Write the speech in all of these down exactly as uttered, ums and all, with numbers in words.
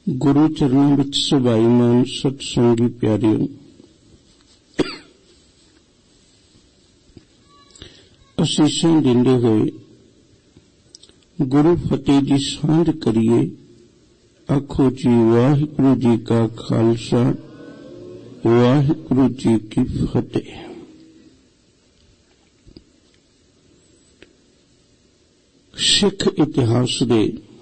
ਗੁਰੂ ਚਰਨਾਂ ਵਿੱਚ ਸੁਭਾਈਮਾਨ ਸਤਸੰਗੀ ਪਿਆਰਿਓ, ਅਸੀਸਾਂ ਦਿੰਦੇ ਹੋਏ ਗੁਰੂ ਫਤਿਹ ਦੀ ਸਾਂਝ ਕਰੀਏ। ਆਖੋ ਜੀ ਵਾਹਿਗੁਰੂ ਜੀ ਕਾ ਖਾਲਸਾ, ਵਾਹਿਗੁਰੂ ਜੀ ਕੀ ਫਤਿਹ। ਸਿੱਖ ਇਤਿਹਾਸ ਦੇ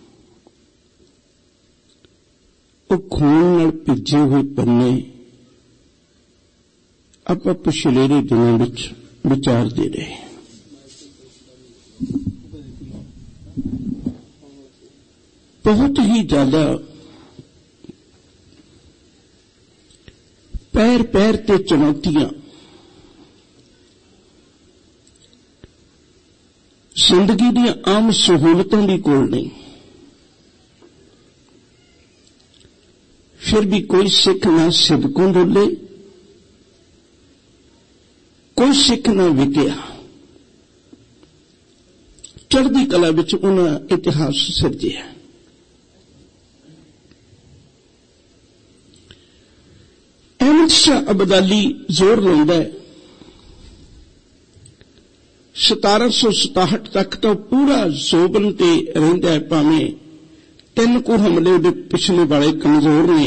ਉਹ ਖੂਨ ਨਾਲ ਭਿੱਜੇ ਹੋਏ ਪੰਨੇ ਆਪਾਂ ਪਿਛਲੇ ਦਿਨਾਂ ਵਿੱਚ ਵਿਚਾਰਦੇ ਰਹੇ। ਬਹੁਤ ਹੀ ਜ਼ਿਆਦਾ ਪੈਰ ਪੈਰ ਤੇ ਚੁਣੌਤੀਆਂ, ਜ਼ਿੰਦਗੀ ਦੀਆਂ ਆਮ ਸਹੂਲਤਾਂ ਦੀ ਕੋਲ ਨਹੀਂ, ਫਿਰ ਵੀ ਕੋਈ ਸਿੱਖ ਨਾ ਸਿਦਕੋਂ ਡੋਲੇ, ਕੋਈ ਸਿੱਖ ਨਾ ਵਿਕਿਆ। ਚੜ੍ਹਦੀ ਕਲਾ ਵਿੱਚ ਉਹਨਾਂ ਇਤਿਹਾਸ ਸਿਰਜਿਆ। ਅਹਿਮਦ ਸ਼ਾਹ ਅਬਦਾਲੀ ਜ਼ੋਰ ਲਾਉਂਦਾ ਹੈ ਸਤਾਰਾਂ ਸੌ ਸਤਾਹਠ ਤੱਕ ਤਾਂ ਪੂਰਾ ਜ਼ੋਬਨ ਤੇ ਰਹਿੰਦਾ ਹੈ, ਭਾਵੇਂ ਤਿੰਨ ਕੁ ਹਮਲੇ ਉਹਦੇ ਪਿਛਲੇ ਵਾਲੇ ਕਮਜ਼ੋਰ ਨੇ।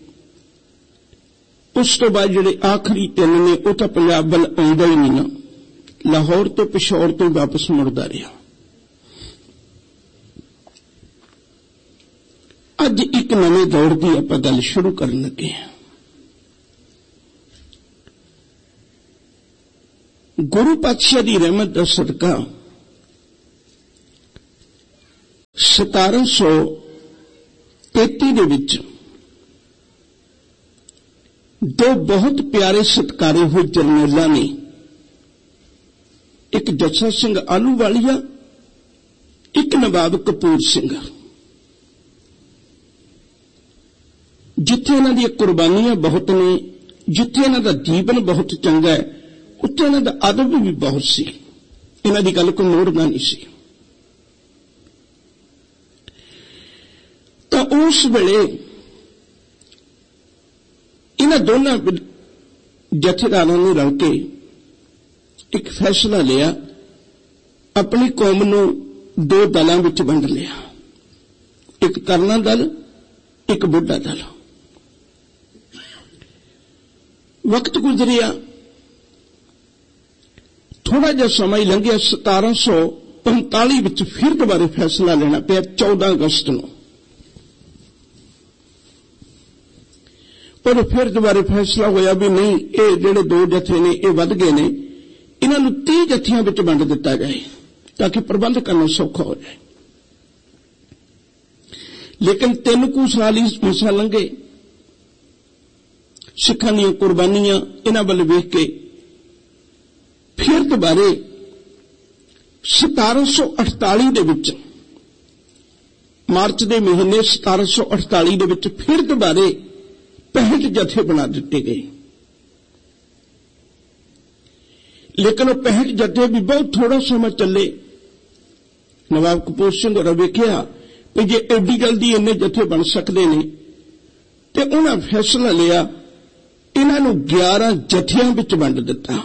ਉਸ ਤੋਂ ਬਾਅਦ ਜਿਹੜੇ ਆਖਰੀ ਤਿੰਨ ਨੇ ਉਹ ਤਾਂ ਪੰਜਾਬ ਵੱਲ ਆਉਂਦਾ ਹੀ ਨਹੀਂ ਨਾ, ਲਾਹੌਰ ਤੇ ਪਿਸ਼ੌਰ ਤੋਂ ਵਾਪਸ ਮੁੜਦਾ ਰਿਹਾ। ਅੱਜ ਇੱਕ ਨਵੇਂ ਦੌਰ ਦੀ ਆਪਾਂ ਗੱਲ ਸ਼ੁਰੂ ਕਰਨ ਲੱਗੇ ਹਾਂ। ਗੁਰੂ ਪਾਤਸ਼ਾਹ ਦੀ ਰਹਿਮਤ ਦਾ ਸਦਕਾ ਸਤਾਰਾਂ ਸੌ ਤੇਤੀ ਦੇ ਵਿੱਚ ਦੋ ਬਹੁਤ ਪਿਆਰੇ ਸਤਿਕਾਰੇ ਹੋਏ ਜਰਨੈਲਾਂ ਨੇ, ਇੱਕ ਜੱਸਾ ਸਿੰਘ ਆਹਲੂਵਾਲੀਆ, ਇੱਕ ਨਵਾਬ ਕਪੂਰ ਸਿੰਘ। ਜਿੱਥੇ ਇਹਨਾਂ ਦੀਆਂ ਕੁਰਬਾਨੀਆਂ ਬਹੁਤ ਨੇ, ਜਿੱਥੇ ਇਹਨਾਂ ਦਾ ਜੀਵਨ ਬਹੁਤ ਚੰਗਾ ਹੈ, ਉੱਥੇ ਇਹਨਾਂ ਦਾ ਅਦਬ ਵੀ ਬਹੁਤ ਸੀ। ਇਹਨਾਂ ਦੀ ਗੱਲ ਕੋਈ ਮੋੜਨਾ ਨਹੀਂ ਸੀ। ਤਾਂ ਉਸ ਵੇਲੇ ਇਹਨਾਂ ਦੋਨਾਂ ਜਥੇਦਾਰਾਂ ਨੇ ਰਲ ਕੇ ਇੱਕ ਫੈਸਲਾ ਲਿਆ, ਆਪਣੀ ਕੌਮ ਨੂੰ ਦੋ ਦਲਾਂ ਵਿੱਚ ਵੰਡ ਲਿਆ, ਇੱਕ ਤਰਨਾ ਦਲ, ਇੱਕ ਬੁੱਢਾ ਦਲ। ਵਕਤ ਗੁਜ਼ਰਿਆ, ਥੋੜਾ ਜਿਹਾ ਸਮਾਂ ਹੀ ਲੰਘਿਆ। ਸਤਾਰਾਂ ਸੌ ਪੰਤਾਲੀ ਵਿੱਚ ਫਿਰ ਦੁਬਾਰੇ ਫੈਸਲਾ ਲੈਣਾ ਪਿਆ, ਚੌਦਾਂ ਅਗਸਤ ਨੂੰ। ਪਰ ਫਿਰ ਦੁਬਾਰੇ ਫੈਸਲਾ ਹੋਇਆ ਵੀ ਨਹੀਂ, ਇਹ ਜਿਹੜੇ ਦੋ ਜਥੇ ਨੇ ਇਹ ਵੱਧ ਗਏ ਨੇ, ਇਹਨਾਂ ਨੂੰ ਤੀਹ ਜਥਿਆਂ ਵਿੱਚ ਵੰਡ ਦਿੱਤਾ ਜਾਏ ਤਾਂ ਕਿ ਪ੍ਰਬੰਧ ਕਰਨਾ ਸੌਖਾ ਹੋ ਜਾਏ। ਲੇਕਿਨ ਤਿੰਨ ਕੁ ਸਾਲ ਹੀ ਮਸਾਂ ਲੰਘੇ। ਸਿੱਖਾਂ ਦੀਆਂ ਕੁਰਬਾਨੀਆਂ ਇਹਨਾਂ ਵੱਲ ਵੇਖ ਕੇ ਫਿਰ ਦੁਬਾਰੇ ਸਤਾਰਾਂ ਸੌ ਅਠਤਾਲੀ ਦੇ ਵਿੱਚ, ਮਾਰਚ ਦੇ ਮਹੀਨੇ ਸਤਾਰਾਂ ਸੌ ਅਠਤਾਲੀ ਦੇ ਵਿੱਚ ਫਿਰ ਦੁਬਾਰੇ ਪੈਂਹਠ ਜਥੇ ਬਣਾ ਦਿੱਤੇ ਗਏ। ਲੇਕਿਨ ਉਹ ਪੈਂਹਠ ਜਥੇ ਵੀ ਬਹੁਤ ਥੋੜਾ ਸਮਾਂ ਚੱਲੇ। ਨਵਾਬ ਕਪੂਰ ਸਿੰਘ ਹੋਰਾਂ ਵੇਖਿਆ ਕਿ ਜੇ ਐਡੀ ਜਲਦੀ ਇੰਨੇ ਜਥੇ ਬਣ ਸਕਦੇ ਨੇ, ਤੇ ਉਹਨਾਂ ਫੈਸਲਾ ਲਿਆ ਇਹਨਾਂ ਨੂੰ ਗਿਆਰਾਂ ਜਥਿਆਂ ਵਿੱਚ ਵੰਡ ਦਿੱਤਾ।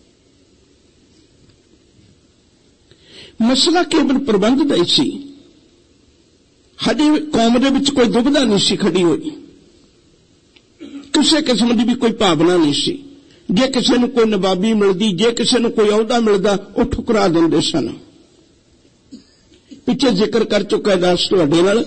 ਮਸਲਾ ਕੇਵਲ ਪ੍ਰਬੰਧ ਦਾ ਹੀ ਸੀ। ਸਾਡੀ ਕੌਮ ਦੇ ਵਿੱਚ ਕੋਈ ਦੁਬਿਧਾ ਨਹੀਂ ਸੀ ਖੜੀ ਹੋਈ, ਕਿਸੇ ਕਿਸਮ ਦੀ ਵੀ ਕੋਈ ਭਾਵਨਾ ਨਹੀਂ ਸੀ। ਜੇ ਕਿਸੇ ਨੂੰ ਕੋਈ ਨਵਾਬੀ ਮਿਲਦੀ, ਜੇ ਕਿਸੇ ਨੂੰ ਕੋਈ ਅਹੁਦਾ ਮਿਲਦਾ, ਉਹ ਠੁਕਰਾ ਦਿੰਦੇ ਸਨ। ਪਿੱਛੇ ਜ਼ਿਕਰ ਕਰ ਚੁੱਕਾ ਦਾਸ ਤੁਹਾਡੇ ਨਾਲ।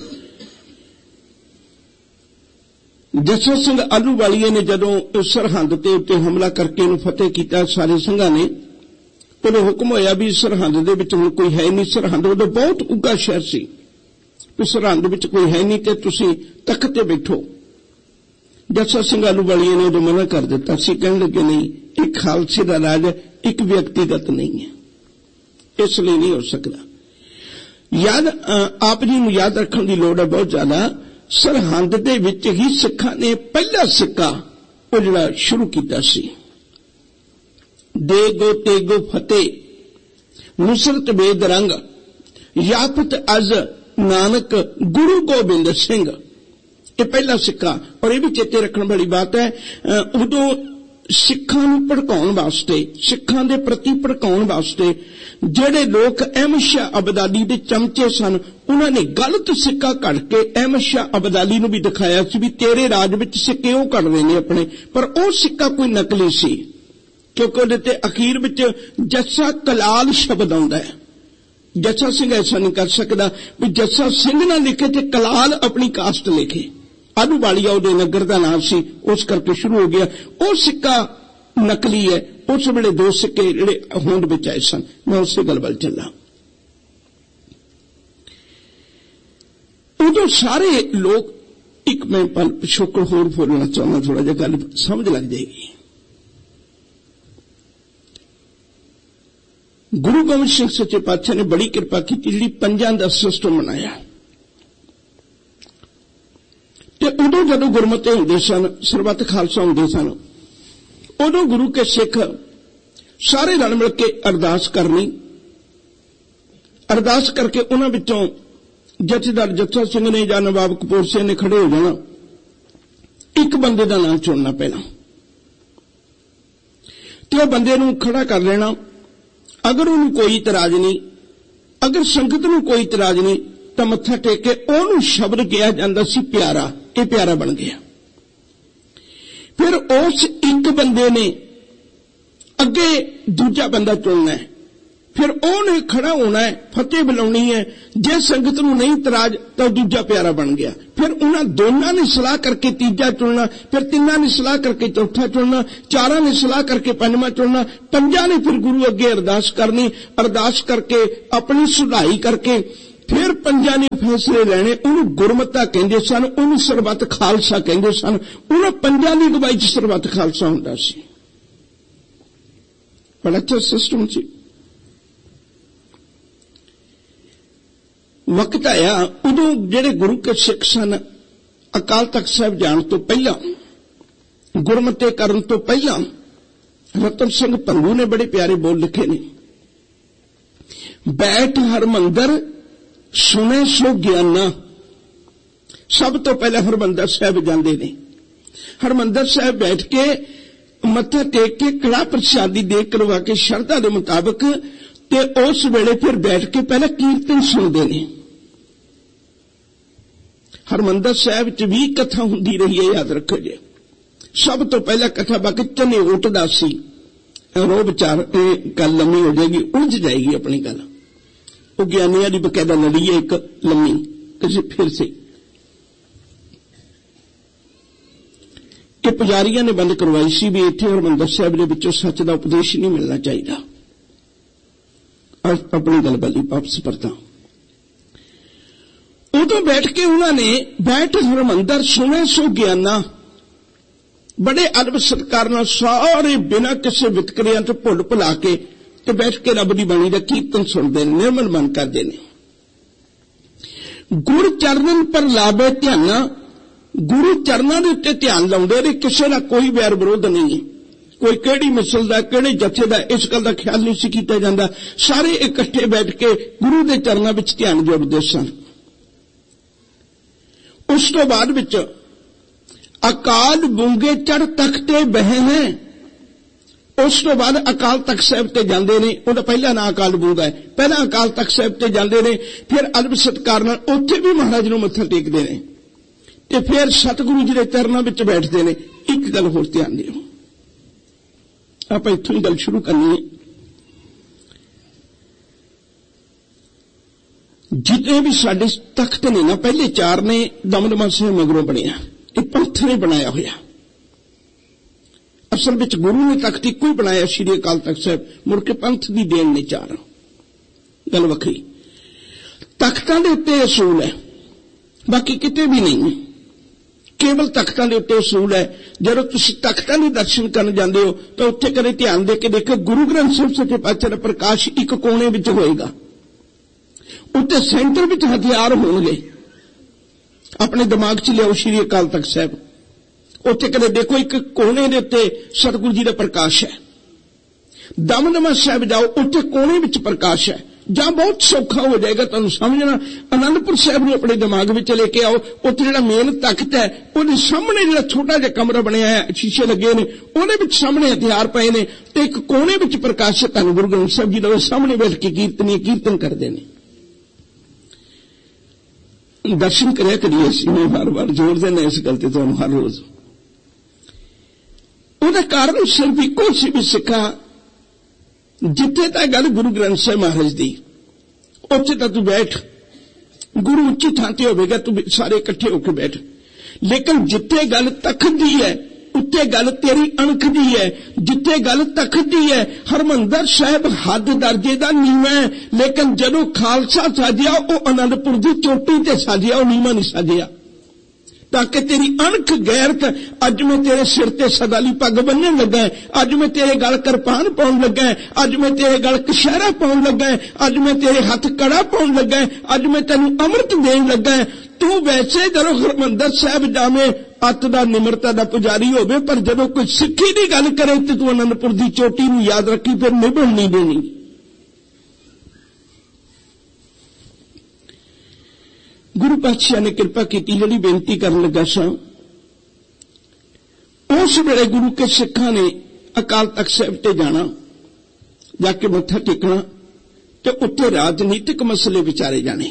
ਜੱਸਾ ਸਿੰਘ ਆਹਲੂਵਾਲੀਏ ਨੇ ਜਦੋਂ ਸਰਹੰਦ ਤੇ ਉੱਤੇ ਹਮਲਾ ਕਰਕੇ ਇਹਨੂੰ ਫਤਿਹ ਕੀਤਾ, ਸਾਰੇ ਸਿੰਘਾਂ ਨੇ, ਉਦੋਂ ਹੁਕਮ ਹੋਇਆ ਵੀ ਸਰਹੰਦ ਦੇ ਵਿੱਚ ਹੁਣ ਕੋਈ ਹੈ ਨਹੀਂ। ਸਰਹੰਦ ਉਦੋਂ ਬਹੁਤ ਉੱਘਾ ਸ਼ਹਿਰ ਸੀ, ਵੀ ਸਰਹੰਦ ਵਿੱਚ ਕੋਈ ਹੈ ਨਹੀਂ ਤੇ ਤੁਸੀਂ ਤਖਤ ਤੇ ਬੈਠੋ। ਜੱਸਾ ਸਿੰਘ ਆਹਲੂਵਾਲੀਏ ਨੇ ਉਦੋਂ ਮਨਾ ਕਰ ਦਿੱਤਾ ਸੀ, ਕਹਿਣ ਲੱਗੇ ਨਹੀਂ, ਇਹ ਖਾਲਸੇ ਦਾ ਰਾਜ ਇੱਕ ਵਿਅਕਤੀਗਤ ਨਹੀਂ ਹੈ, ਇਸ ਲਈ ਨਹੀਂ ਹੋ ਸਕਦਾ। ਯਾਦ ਆਪ ਜੀ ਨੂੰ ਯਾਦ ਰੱਖਣ ਦੀ ਲੋੜ ਹੈ ਬਹੁਤ ਜ਼ਿਆਦਾ। ਸਰਹੰਦ ਦੇ ਵਿੱਚ ਹੀ ਸਿੱਖਾਂ ਨੇ ਪਹਿਲਾ ਸਿੱਕਾ ਉਹ ਜਿਹੜਾ ਸ਼ੁਰੂ ਕੀਤਾ ਸੀ, ਦੇਗੋ ਤੇਗੋ ਫਤਿਹ ਨੁਸਰਤ ਬੇਦ ਰੰਗ ਯਾਫਤ ਅਜ਼ ਨਾਨਕ ਗੁਰੂ ਗੋਬਿੰਦ ਸਿੰਘ, ਇਹ ਪਹਿਲਾ ਸਿੱਕਾ। ਔਰ ਇਹ ਵੀ ਚੇਤੇ ਰੱਖਣ ਵਾਲੀ ਬਾਤ ਹੈ, ਉਦੋਂ ਸਿੱਖਾਂ ਨੂੰ ਭੜਕਾਉਣ ਵਾਸਤੇ, ਸਿੱਖਾਂ ਦੇ ਪ੍ਰਤੀ ਭੜਕਾਉਣ ਵਾਸਤੇ ਜਿਹੜੇ ਲੋਕ ਅਹਿਮਦ ਸ਼ਾਹ ਅਬਦਾਲੀ ਦੇ ਚਮਚੇ ਸਨ, ਉਹਨਾਂ ਨੇ ਗਲਤ ਸਿੱਕਾ ਘੜ ਕੇ ਅਹਿਮਦ ਸ਼ਾਹ ਅਬਦਾਲੀ ਨੂੰ ਵੀ ਦਿਖਾਇਆ ਸੀ ਵੀ ਤੇਰੇ ਰਾਜ ਵਿੱਚ ਸਿੱਕੇ ਉਹ ਘੜ ਰਹੇ ਨੇ ਆਪਣੇ, ਪਰ ਉਹ ਸਿੱਕਾ ਕੋਈ ਨਕਲੀ ਸੀ, ਕਿਉਂਕਿ ਉਹਦੇ ਤੇ ਅਖੀਰ ਵਿੱਚ ਜੱਸਾ ਕਲਾਲ ਸ਼ਬਦ ਆਉਂਦਾ ਹੈ। ਜੱਸਾ ਸਿੰਘ ਐਸਾ ਨਹੀਂ ਕਰ ਸਕਦਾ ਵੀ ਜੱਸਾ ਸਿੰਘ ਨਾ ਲਿਖੇ ਤੇ ਕਲਾਲ ਆਪਣੀ ਕਾਸਟ ਲਿਖੇ। ਆਲੂਵਾਲੀਆ ਉਹਦੇ ਨਗਰ ਦਾ ਨਾਮ ਸੀ, ਉਸ ਕਰਕੇ ਸ਼ੁਰੂ ਹੋ ਗਿਆ। ਉਹ ਸਿੱਕਾ ਨਕਲੀ ਹੈ। ਉਸ ਵੇਲੇ ਦੋ ਸਿੱਕੇ ਜਿਹੜੇ ਹੋਂਦ ਵਿੱਚ ਆਏ ਸਨ। ਮੈਂ ਉਸੇ ਗੱਲ ਵੱਲ ਚੱਲਾਂ। ਉਦੋਂ ਸਾਰੇ ਲੋਕ, ਇੱਕ ਮੈਂ ਪਲ ਪਿਛੋਕੜ ਹੋਰ ਬੋਲਣਾ ਚਾਹੁੰਦਾ, ਥੋੜਾ ਜਿਹਾ ਗੱਲ ਸਮਝ ਲੱਗ ਜਾਏਗੀ। ਗੁਰੂ ਗੋਬਿੰਦ ਸਿੰਘ ਸੱਚੇ ਪਾਤਸ਼ਾਹ ਨੇ ਬੜੀ ਕਿਰਪਾ ਕੀਤੀ, ਜਿਹੜੀ ਪੰਜਾਂ ਦਾ ਸਿਸਟਮ ਬਣਾਇਆ। ਤੇ ਉਦੋਂ ਜਦੋਂ ਗੁਰਮਤਿ ਹੁੰਦੇ ਸਨ, ਸਰਬੱਤ ਖਾਲਸਾ ਹੁੰਦੇ ਸਨ, ਉਦੋਂ ਗੁਰੂ ਕੇ ਸਿੱਖ ਸਾਰੇ ਰਲ ਮਿਲ ਕੇ ਅਰਦਾਸ ਕਰਨੀ, ਅਰਦਾਸ ਕਰਕੇ ਉਹਨਾਂ ਵਿੱਚੋਂ ਜਥੇਦਾਰ ਜੱਸਾ ਸਿੰਘ ਨੇ ਜਾਂ ਨਵਾਬ ਕਪੂਰ ਸਿੰਘ ਨੇ ਖੜੇ ਹੋ ਜਾਣਾ, ਇੱਕ ਬੰਦੇ ਦਾ ਨਾਮ ਚੁਣਨਾ ਪਹਿਲਾਂ, ਤੇ ਉਹ ਬੰਦੇ ਨੂੰ ਖੜਾ ਕਰ ਲੈਣਾ। ਅਗਰ ਉਹਨੂੰ ਕੋਈ ਇਤਰਾਜ਼ ਨਹੀਂ, ਅਗਰ ਸੰਗਤ ਨੂੰ ਕੋਈ ਇਤਰਾਜ਼ ਨਹੀਂ, ਤਾਂ ਮੱਥਾ ਟੇਕ ਕੇ ਉਹਨੂੰ ਸ਼ਬਦ ਕਿਹਾ ਜਾਂਦਾ ਸੀ ਪਿਆਰਾ। ਇਹ ਪਿਆਰਾ ਬਣ ਗਿਆ। ਫਿਰ ਉਸ ਇੱਕ ਬੰਦੇ ਨੇ ਅੱਗੇ ਦੂਜਾ ਬੰਦਾ ਚੁਣਨਾ ਹੈ, ਫਿਰ ਉਹਨੇ ਖੜਾ ਹੋਣਾ ਹੈ, ਫਤਿਹ ਬੁਲਾਉਣੀ ਹੈ। ਜੇ ਸੰਗਤ ਨੂੰ ਨਹੀਂ ਇਤਰਾਜ਼ ਤਾਂ ਦੂਜਾ ਪਿਆਰਾ ਬਣ ਗਿਆ। ਫਿਰ ਉਹਨਾਂ ਦੋਨਾਂ ਨੇ ਸਲਾਹ ਕਰਕੇ ਤੀਜਾ ਚੁਣਨਾ, ਫਿਰ ਤਿੰਨਾਂ ਨੇ ਸਲਾਹ ਕਰਕੇ ਚੌਥਾ ਚੁਣਨਾ, ਚਾਰਾਂ ਨੇ ਸਲਾਹ ਕਰਕੇ ਪੰਜਵਾਂ ਚੁਣਨਾ, ਪੰਜਾਂ ਨੇ ਫਿਰ ਗੁਰੂ ਅੱਗੇ ਅਰਦਾਸ ਕਰਨੀ, ਅਰਦਾਸ ਕਰਕੇ ਆਪਣੀ ਸੁਧਾਈ ਕਰਕੇ ਫਿਰ ਪੰਜਾਂ ਨੇ ਫੈਸਲੇ ਲੈਣੇ। ਉਹਨੂੰ ਗੁਰਮਤਾ ਕਹਿੰਦੇ ਸਨ, ਉਹਨੂੰ ਸਰਬੱਤ ਖਾਲਸਾ ਕਹਿੰਦੇ ਸਨ। ਉਹਨਾਂ ਪੰਜਾਂ ਦੀ ਅਗਵਾਈ 'ਚ ਸਰਬੱਤ ਖਾਲਸਾ ਹੁੰਦਾ ਸੀ। ਬੜਾ ਅੱਛਾ ਸਿਸਟਮ ਸੀ। ਵਕਤ ਆਇਆ ਉਦੋਂ ਜਿਹੜੇ ਗੁਰੂ ਕੇ ਸਿੱਖ ਸਨ, ਅਕਾਲ ਤਖਤ ਸਾਹਿਬ ਜਾਣ ਤੋਂ ਪਹਿਲਾਂ, ਗੁਰਮਤਿ ਕਰਨ ਤੋਂ ਪਹਿਲਾਂ, ਰਤਨ ਸਿੰਘ ਭੰਗੂ ਨੇ ਬੜੇ ਪਿਆਰੇ ਬੋਲ ਲਿਖੇ ਨੇ, ਬੈਠ ਹਰਮੰਦਰ ਸੁਣੇ ਸੋ ਗਿਆਨਾ। ਸਭ ਤੋਂ ਪਹਿਲਾਂ ਹਰਮੰਦਰ ਸਾਹਿਬ ਜਾਂਦੇ ਨੇ। ਹਰਮੰਦਰ ਸਾਹਿਬ ਬੈਠ ਕੇ ਮੱਥਾ ਟੇਕ ਕੇ ਕੜਾ ਪ੍ਰਸ਼ਾਦੀ ਦੇ ਕਰਵਾ ਕੇ ਸ਼ਰਧਾ ਦੇ ਮੁਤਾਬਕ, ਤੇ ਉਸ ਵੇਲੇ ਫਿਰ ਬੈਠ ਕੇ ਪਹਿਲਾਂ ਕੀਰਤਨ ਸੁਣਦੇ ਨੇ। ਹਰਮੰਦਰ ਸਾਹਿਬ 'ਚ ਵੀ ਕਥਾ ਹੁੰਦੀ ਰਹੀ ਹੈ, ਯਾਦ ਰੱਖੋ ਜੀ। ਸਭ ਤੋਂ ਪਹਿਲਾਂ ਕਥਾ ਬਾਕੀ ਚਨੇ ਉੱਠਦਾ ਸੀ। ਰੋ ਵਿਚਾਰ ਇਹ ਗੱਲ ਲੰਮੀ ਹੋ ਜਾਏਗੀ, ਉਲਝ ਜਾਏਗੀ ਆਪਣੀ ਗੱਲ। ਉਹ ਗਿਆਨੀਆਂ ਦੀ ਬਕਾਇਦਾ ਲੜੀ ਹੈ ਇੱਕ ਲੰਮੀ, ਕਿਸੇ ਫਿਰ ਸੇ ਕਿ ਪੁਜਾਰੀਆਂ ਨੇ ਬੰਦ ਕਰਵਾਈ ਸੀ ਵੀ ਇੱਥੇ ਹਰਮੰਦਰ ਸਾਹਿਬ ਦੇ ਵਿੱਚੋਂ ਸੱਚ ਦਾ ਉਪਦੇਸ਼ ਨਹੀਂ ਮਿਲਣਾ ਚਾਹੀਦਾ। ਆਪਣੀ ਗੱਲ ਬੱਲੀ ਵਾਪਸ ਪਰਤਾ। ਉਦੋਂ ਬੈਠ ਕੇ ਉਹਨਾਂ ਨੇ ਬੈਠ ਹਰਮੰਦਰ ਸੁਣੇ ਸੋ ਗਿਆਨਾ, ਬੜੇ ਅਦਬ ਸਤਿਕਾਰ ਨਾਲ ਸਾਰੇ ਬਿਨਾਂ ਕਿਸੇ ਵਿਤਕਰਿਆਂ ਤੋਂ ਭੁੱਲ ਭੁਲਾ ਕੇ ਤੇ ਬੈਠ ਕੇ ਰੱਬ ਦੀ ਬਾਣੀ ਦਾ ਕੀਰਤਨ ਸੁਣਦੇ ਨੇ, ਨਿਰਮਲ ਮਨ ਕਰਦੇ ਨੇ। ਗੁਰ ਚਰਨਨ ਪਰ ਲਾਵੇ ਧਿਆਨਾ, ਗੁਰੂ ਚਰਨਾਂ ਦੇ ਉੱਤੇ ਧਿਆਨ ਲਾਉਂਦੇ ਨੇ। ਕਿਸੇ ਦਾ ਕੋਈ ਵੈਰ ਵਿਰੋਧ ਨਹੀਂ, ਕੋਈ ਕਿਹੜੀ ਮਿਸਲ ਦਾ, ਕਿਹੜੇ ਜਥੇ ਦਾ, ਇਸ ਗੱਲ ਦਾ ਖਿਆਲ ਨਹੀਂ ਸੀ ਕੀਤਾ ਜਾਂਦਾ। ਸਾਰੇ ਇਕੱਠੇ ਬੈਠ ਕੇ ਗੁਰੂ ਦੇ ਚਰਨਾਂ ਵਿੱਚ ਧਿਆਨ ਜੋੜਦੇ ਸਨ। ਉਸ ਤੋਂ ਬਾਅਦ ਵਿੱਚ ਅਕਾਲ ਬੂੰਗੇ ਚੜ੍ਹ ਤਖਤੇ ਬਹਿ ਹੈ। ਉਸ ਤੋਂ ਬਾਅਦ ਅਕਾਲ ਤਖਤ ਸਾਹਿਬ ਤੇ ਜਾਂਦੇ ਨੇ। ਉਹਦਾ ਪਹਿਲਾ ਨਾਂ ਅਕਾਲ ਬੂੰਗਾ ਹੈ। ਪਹਿਲਾਂ ਅਕਾਲ ਤਖਤ ਸਾਹਿਬ ਤੇ ਜਾਂਦੇ ਨੇ, ਫਿਰ ਅਦਬ ਸਤਿਕਾਰ ਨਾਲ ਉੱਥੇ ਵੀ ਮਹਾਰਾਜ ਨੂੰ ਮੱਥਾ ਟੇਕਦੇ ਨੇ, ਤੇ ਫਿਰ ਸਤਿਗੁਰੂ ਜੀ ਦੇ ਚਰਨਾਂ ਵਿੱਚ ਬੈਠਦੇ ਨੇ। ਇੱਕ ਗੱਲ ਹੋਰ ਧਿਆਨ ਦਿਓ, ਆਪਾਂ ਇੱਥੋਂ ਹੀ ਗੱਲ ਸ਼ੁਰੂ ਕਰਨੀ ਹੈ। ਜਿਤਨੇ ਵੀ ਸਾਡੇ ਤਖਤ ਨੇ ਨਾ, ਪਹਿਲੇ ਚਾਰ ਨੇ ਦਮਦਮਾ ਸਾਹਿਬ ਮਗਰੋਂ ਬਣਿਆ, ਇਹ ਪੰਥ ਨੇ ਬਣਾਇਆ ਹੋਇਆ। ਅਸਲ ਵਿੱਚ ਗੁਰੂ ਨੇ ਤਖਤ ਇੱਕੋ ਹੀ ਬਣਾਇਆ, ਸ਼੍ਰੀ ਅਕਾਲ ਤਖਤ ਸਾਹਿਬ, ਮੁੜ ਕੇ ਪੰਥ ਦੀ ਦੇਣ ਨੇ ਚਾਰ, ਗੱਲ ਵੱਖਰੀ। ਤਖਤਾਂ ਦੇ ਉੱਤੇ ਅਸੂਲ ਹੈ, ਬਾਕੀ ਕਿਤੇ ਵੀ ਨਹੀਂ, ਕੇਵਲ ਤਖਤਾਂ ਦੇ ਉੱਤੇ ਅਸੂਲ ਹੈ। ਜਦੋਂ ਤੁਸੀਂ ਤਖਤਾਂ ਦੇ ਦਰਸ਼ਨ ਕਰਨ ਜਾਂਦੇ ਹੋ ਤਾਂ ਉੱਥੇ ਕਦੇ ਧਿਆਨ ਦੇ ਕੇ ਦੇਖੋ, ਗੁਰੂ ਗ੍ਰੰਥ ਸਾਹਿਬ ਸੱਚੇ ਪਾਤਸ਼ਾਹ ਦਾ ਪ੍ਰਕਾਸ਼ ਇੱਕ ਕੋਨੇ ਵਿੱਚ ਹੋਏਗਾ, ਉੱਤੇ ਸੈਂਟਰ ਵਿੱਚ ਹਥਿਆਰ ਹੋਣਗੇ। ਆਪਣੇ ਦਿਮਾਗ 'ਚ ਲਿਆਓ ਸ਼੍ਰੀ ਅਕਾਲ ਤਖਤ ਸਾਹਿਬ, ਉੱਥੇ ਕਦੇ ਦੇਖੋ ਇੱਕ ਕੋਨੇ ਦੇ ਉੱਤੇ ਸਤਿਗੁਰੂ ਜੀ ਦਾ ਪ੍ਰਕਾਸ਼ ਹੈ। ਦਮਦਮਾ ਸਾਹਿਬ ਜਾਓ, ਉੱਥੇ ਕੋਨੇ ਵਿੱਚ ਪ੍ਰਕਾਸ਼ ਹੈ। ਜਾਂ ਬਹੁਤ ਸੌਖਾ ਹੋ ਜਾਏਗਾ ਤੁਹਾਨੂੰ ਸਮਝਣਾ। ਆਨੰਦਪੁਰ ਸਾਹਿਬ ਨੂੰ ਆਪਣੇ ਦਿਮਾਗ ਵਿੱਚ ਲੈ ਕੇ ਆਓ। ਉੱਥੇ ਜਿਹੜਾ ਮੇਨ ਤਖਤ ਹੈ ਉਹਦੇ ਸਾਹਮਣੇ ਜਿਹੜਾ ਛੋਟਾ ਜਿਹਾ ਕਮਰਾ ਬਣਿਆ ਹੈ, ਸ਼ੀਸ਼ੇ ਲੱਗੇ ਨੇ, ਉਹਦੇ ਵਿੱਚ ਸਾਹਮਣੇ ਹਥਿਆਰ ਪਏ ਨੇ ਤੇ ਇੱਕ ਕੋਨੇ ਵਿੱਚ ਪ੍ਰਕਾਸ਼ਿਤ ਧੰਨ ਗੁਰੂ ਗ੍ਰੰਥ ਸਾਹਿਬ ਜੀ ਦਾ ਸਾਹਮਣੇ ਬੈਠ ਕੇ ਕੀਰਤਨੀ ਕੀਰਤਨ ਕਰਦੇ ਨੇ। ਦਰਸ਼ਨ ਕਰਿਆ ਕਰੀਏ। ਅਸੀਂ ਮੈਂ ਵਾਰ ਵਾਰ ਜ਼ੋਰ ਦੇਣਾ ਇਸ ਗੱਲ ਤੇ ਤੁਹਾਨੂੰ ਹਰ ਰੋਜ਼। ਉਹਦਾ ਕਾਰਨ ਸਿਰਫ ਇੱਕੋ ਸੀ ਵੀ ਸਿੱਖਾ ਜਿੱਥੇ ਤਾਂ ਗੱਲ ਗੁਰੂ ਗ੍ਰੰਥ ਸਾਹਿਬ ਮਹਾਰਾਜ ਦੀ, ਉੱਥੇ ਤਾਂ ਤੂੰ ਬੈਠ, ਗੁਰੂ ਉੱਚੀ ਥਾਂ ਤੇ ਹੋਵੇਗਾ, ਤੂੰ ਸਾਰੇ ਇਕੱਠੇ ਹੋ ਕੇ ਬੈਠ। ਲੇਕਿਨ ਜਿੱਥੇ ਗੱਲ ਤਖਤ ਦੀ ਹੈ ਉੱਤੇ ਗੱਲ ਤੇਰੀ ਅਣਖ ਦੀ ਹੈ। ਜਿੱਥੇ ਗੱਲ ਤਖਤ ਦੀ ਹੈ, ਹਰਮੰਦਰ ਸਾਹਿਬ ਹੱਦ ਦਰਜੇ ਦਾ ਨੀਵਾਂ ਹੈ, ਲੇਕਿਨ ਜਦੋਂ ਖਾਲਸਾ ਸਾਜਿਆ ਉਹ ਆਨੰਦਪੁਰ ਦੀ ਚੋਟੀ ਤੇ ਸਾਜਿਆ, ਉਹ ਨੀਵਾਂ ਨਹੀਂ ਸਾਜਿਆ। ਤਾਂ ਕਿ ਤੇਰੀ ਅਣਖ ਗੈਰਤ, ਅੱਜ ਮੈਂ ਤੇਰੇ ਸਿਰ ਤੇ ਸਦਾ ਲਈ ਪੱਗ ਬੰਨਣ ਲੱਗਾ, ਅੱਜ ਮੈਂ ਤੇਰੇ ਗਲ ਕਿਰਪਾਨ ਪਾਉਣ ਲੱਗਾ, ਅੱਜ ਮੈਂ ਤੇਰੇ ਗਲ ਕਸ਼ਹਿਰਾ ਪਾਉਣ ਲੱਗਾ, ਅੱਜ ਮੈਂ ਤੇਰੇ ਹੱਥ ਕੜਾ ਪਾਉਣ ਲੱਗਾ, ਅੱਜ ਮੈਂ ਤੈਨੂੰ ਅੰਮ੍ਰਿਤ ਦੇਣ ਲੱਗਾ। ਤੂੰ ਵੈਸੇ ਜਦੋਂ ਹਰਮੰਦਰ ਸਾਹਿਬ ਜਾਵੇਂ ਅੱਤ ਦਾ ਨਿਮਰਤਾ ਦਾ ਪੁਜਾਰੀ ਹੋਵੇ, ਪਰ ਜਦੋਂ ਕੋਈ ਸਿੱਖੀ ਦੀ ਗੱਲ ਕਰੇ ਤੇ ਤੂੰ ਆਨੰਦਪੁਰ ਦੀ ਚੋਟੀ ਨੂੰ ਯਾਦ ਰੱਖੀ, ਫਿਰ ਨਿਭਣ ਨਹੀਂ ਦੇਣੀ। ਗੁਰੂ ਪਾਤਸ਼ਾਹ ਨੇ ਕਿਰਪਾ ਕੀਤੀ। ਜਿਹੜੀ ਬੇਨਤੀ ਕਰਨ ਲੱਗਾ ਸਾਂ, ਉਸ ਵੇਲੇ ਗੁਰੂ ਕੇ ਸਿੱਖਾਂ ਨੇ ਅਕਾਲ ਤਖਤ ਸਾਹਿਬ ਤੇ ਜਾਣਾ, ਜਾ ਕੇ ਮੱਥਾ ਟੇਕਣਾ ਤੇ ਉੱਥੇ ਰਾਜਨੀਤਿਕ ਮਸਲੇ ਵਿਚਾਰੇ ਜਾਣੇ।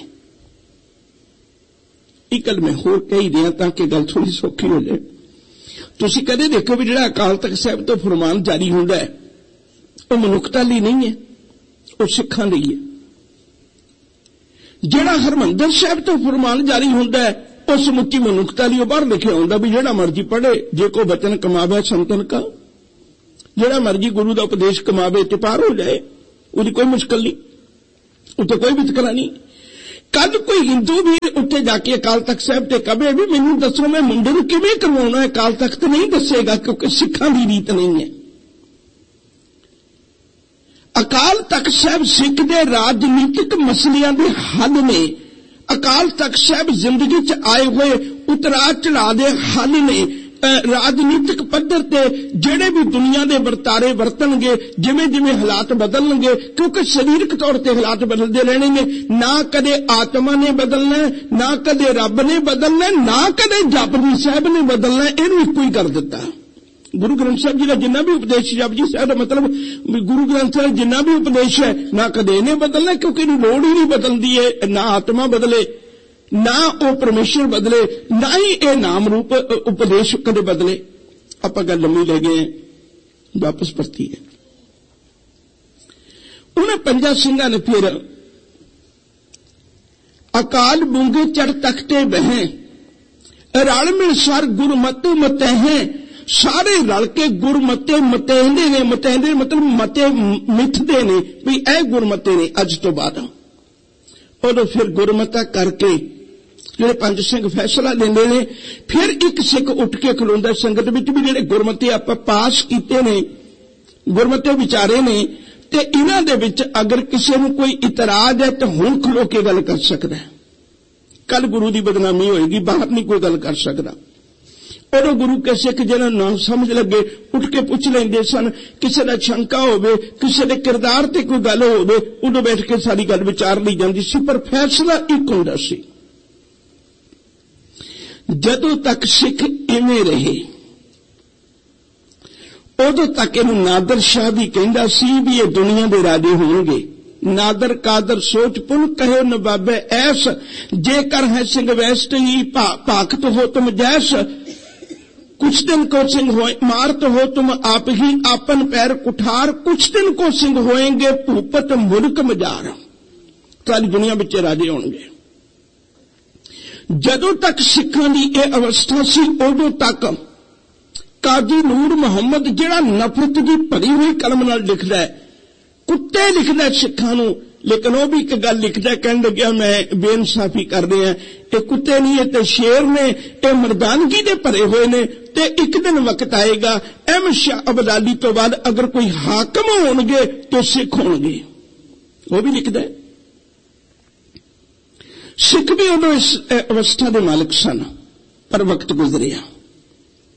ਇਹ ਗੱਲ ਮੈਂ ਹੋਰ ਕਹੀ ਰਿਹਾ ਤਾਂ ਕਿ ਗੱਲ ਥੋੜੀ ਸੌਖੀ ਹੋ ਜਾਏ। ਤੁਸੀਂ ਕਦੇ ਦੇਖੋ ਵੀ ਜਿਹੜਾ ਅਕਾਲ ਤਖਤ ਸਾਹਿਬ ਤੋਂ ਫਰਮਾਨ ਜਾਰੀ ਹੁੰਦਾ ਹੈ ਉਹ ਮਨੁੱਖਤਾ ਲਈ ਨਹੀਂ ਹੈ, ਉਹ ਸਿੱਖਾਂ ਲਈ ਹੈ। ਜਿਹੜਾ ਹਰਮੰਦਰ ਸਾਹਿਬ ਤੋਂ ਫਰਮਾਨ ਜਾਰੀ ਹੁੰਦਾ ਹੈ ਉਹ ਸਮੁੱਚੀ ਮਨੁੱਖਤਾ ਲਈ। ਉਹ ਬਾਹਰ ਲਿਖਿਆ ਹੁੰਦਾ ਵੀ ਜਿਹੜਾ ਮਰਜ਼ੀ ਪੜ੍ਹੇ, ਜੇ ਕੋ ਬਚਨ ਕਮਾਵੇ ਸੰਤਨ ਕਾ, ਜਿਹੜਾ ਮਰਜ਼ੀ ਗੁਰੂ ਦਾ ਉਪਦੇਸ਼ ਕਮਾਵੇ ਤੇ ਪਾਰ ਹੋ ਜਾਏ, ਉਹਦੀ ਕੋਈ ਮੁਸ਼ਕਲ ਨਹੀਂ, ਉੱਥੇ ਕੋਈ ਵਿਤਕਰਾ ਨਹੀਂ। ਕੱਲ ਕੋਈ ਹਿੰਦੂ ਵੀ ਉੱਥੇ ਜਾ ਕੇ ਅਕਾਲ ਤਖਤ ਸਾਹਿਬ ਤੇ ਕਹੇ ਵੀ ਮੈਨੂੰ ਦੱਸੋ ਮੈਂ ਮੁੰਡੇ ਨੂੰ ਕਿਵੇਂ ਕਰਵਾਉਣਾ ਹੈ, ਅਕਾਲ ਤਖਤ ਨਹੀਂ ਦੱਸੇਗਾ, ਕਿਉਂਕਿ ਸਿੱਖਾਂ ਦੀ ਰੀਤ ਨਹੀਂ ਹੈ। ਅਕਾਲ ਤਖਤ ਸਾਹਿਬ ਸਿੱਖ ਦੇ ਰਾਜਨੀਤਿਕ ਮਸਲਿਆਂ ਦੇ ਹੱਲ ਨੇ। ਅਕਾਲ ਤਖਤ ਸਾਹਿਬ ਜ਼ਿੰਦਗੀ 'ਚ ਆਏ ਹੋਏ ਉਤਰਾ ਚੜ੍ਹਾਅ ਦੇ ਹੱਲ ਨੇ। ਰਾਜਨੀਤਿਕ ਪੱਧਰ ਤੇ ਜਿਹੜੇ ਵੀ ਦੁਨੀਆ ਦੇ ਵਰਤਾਰੇ ਵਰਤਣਗੇ, ਜਿਵੇਂ ਜਿਵੇਂ ਹਾਲਾਤ ਬਦਲਣਗੇ, ਕਿਉਂਕਿ ਸਰੀਰਕ ਤੌਰ ਤੇ ਹਾਲਾਤ ਬਦਲਦੇ ਰਹਿਣੇ ਨੇ। ਨਾ ਕਦੇ ਆਤਮਾ ਨੇ ਬਦਲਣਾ, ਨਾ ਕਦੇ ਰੱਬ ਨੇ ਬਦਲਣਾ, ਨਾ ਕਦੇ ਜਪਜੀ ਸਾਹਿਬ ਨੇ ਬਦਲਣਾ। ਇਹਨੂੰ ਇੱਕੋ ਹੀ ਕਰ ਦਿੱਤਾ। ਗੁਰੂ ਗ੍ਰੰਥ ਸਾਹਿਬ ਜੀ ਦਾ ਜਿੰਨਾ ਵੀ ਉਪਦੇਸ਼, ਜਪਜੀ ਸਾਹਿਬ ਦਾ ਮਤਲਬ ਗੁਰੂ ਗ੍ਰੰਥ ਸਾਹਿਬ ਜਿੰਨਾ ਵੀ ਉਪਦੇਸ਼ ਹੈ, ਨਾ ਕਦੇ ਇਹਨੇ ਬਦਲਣਾ, ਕਿਉਂਕਿ ਇਹਨੂੰ ਲੋੜ ਹੀ ਨਹੀਂ ਬਦਲਦੀ ਹੈ। ਨਾ ਆਤਮਾ ਬਦਲੇ, ਨਾ ਉਹ ਪਰਮੇਸ਼ਰ ਬਦਲੇ, ਨਾ ਹੀ ਇਹ ਨਾਮ ਰੂਪ ਉਪਦੇਸ਼ ਕਦੇ ਬਦਲੇ। ਆਪਾਂ ਗੱਲ ਲੰਮੀ ਲੈ ਗਏ, ਵਾਪਸ ਪਰਤੀ ਹੈ। ਉਹਨਾਂ ਪੰਜਾਂ ਸਿੰਘਾਂ ਨੇ ਫਿਰ ਅਕਾਲ ਬੂੰਗੇ ਚੜ ਤਖਤੇ ਬਹਿ, ਰਲ ਮਿਲ ਸਰ ਗੁਰਮਤਿ ਮਤਹਿ। ਸਾਰੇ ਰਲ ਕੇ ਗੁਰਮਤੇ ਮਤਹਿੰਦੇ ਨੇ। ਮਤਹਿੰਦੇ ਮਤਲਬ ਮਤੇ ਮਿੱਥਦੇ ਨੇ ਵੀ ਇਹ ਗੁਰਮਤੇ ਨੇ ਅੱਜ ਤੋਂ ਬਾਅਦ। ਉਦੋਂ ਫਿਰ ਗੁਰਮਤਾ ਕਰਕੇ ਜਿਹੜੇ ਪੰਜ ਸਿੰਘ ਫੈਸਲਾ ਲੈਂਦੇ ਨੇ। ਫਿਰ ਇੱਕ ਸਿੱਖ ਉੱਠ ਕੇ ਖਲੋਂਦਾ ਸੰਗਤ ਵਿੱਚ ਵੀ ਜਿਹੜੇ ਗੁਰਮਤੇ ਆਪਾਂ ਪਾਸ ਕੀਤੇ ਨੇ, ਗੁਰਮਤੇ ਵਿਚਾਰੇ ਨੇ, ਤੇ ਇਹਨਾਂ ਦੇ ਵਿੱਚ ਅਗਰ ਕਿਸੇ ਨੂੰ ਕੋਈ ਇਤਰਾਜ਼ ਹੈ ਤਾਂ ਹੁਣ ਖਲੋ ਕੇ ਗੱਲ ਕਰ ਸਕਦਾ ਹੈ। ਕੱਲ ਗੁਰੂ ਦੀ ਬਦਨਾਮੀ ਹੋਏਗੀ, ਬਾਹਰ ਨਹੀਂ ਕੋਈ ਗੱਲ ਕਰ ਸਕਦਾ। ਉਦੋਂ ਗੁਰੂ ਕੇ ਸਿੱਖ ਜਿਹਨਾਂ ਨੂੰ ਨਾ ਸਮਝ ਲੱਗੇ ਉੱਠ ਕੇ ਪੁੱਛ ਲੈਂਦੇ ਸਨ। ਕਿਸੇ ਦਾ ਸ਼ੰਕਾ ਹੋਵੇ, ਕਿਸੇ ਦੇ ਕਿਰਦਾਰ ਤੇ ਕੋਈ ਗੱਲ ਹੋਵੇ, ਉਦੋਂ ਬੈਠ ਕੇ ਸਾਰੀ ਗੱਲ ਵਿਚਾਰ ਲਈ ਜਾਂਦੀ ਸੀ, ਪਰ ਫੈਸਲਾ ਇੱਕ ਹੁੰਦਾ ਸੀ। ਜਦੋਂ ਤੱਕ ਸਿੱਖ ਇਵੇਂ ਰਹੇ ਉਦੋਂ ਤੱਕ ਇਹਨੂੰ ਨਾਦਰ ਸ਼ਾਹ ਵੀ ਕਹਿੰਦਾ ਸੀ ਵੀ ਇਹ ਦੁਨੀਆ ਦੇ ਰਾਜੇ ਹੋਣਗੇ। ਨਾਦਰ ਕਾਦਰ ਸੋਚ ਪੁਨ ਕਹਿਓ ਨਵਾਬੇ ਐਸ, ਜੇਕਰ ਹੈ ਸਿੰਘ ਵੈਸਟ ਹੀ ਭਾਖਤ ਹੋ ਤੁਮ ਜੈਸ। कुछ दिन को सिंह हो मारत हो तुम आप ही आपन पैर कुठार, कुछ दिन को सिंह होएंगे भूपत मुल्क मजार। सारी दुनिया विच राजे होणगे। जदों तक सिखां दी इह अवस्था सी उदों तक काजी नूर मुहम्मद जिहड़ा नफरत दी भरी हुई कलम नाल लिखदा है, कुत्ते लिखदा सिखां नूं, लेकिन वह भी एक गल लिखदा, कहन लग्या मैं बेइंसाफी कर रहा, ये कुत्ते नहीं है ते शेर ने, ये मर्दानगी दे भरे हुए ने। ते एक दिन वक्त आएगा एम शाह अब्दाली तो बाद अगर कोई हाकम होणगे तो सिख होणगे। वह भी लिखदा है। सिख भी उदों इस अवस्था के मालिक सन, पर वक्त गुजरिया।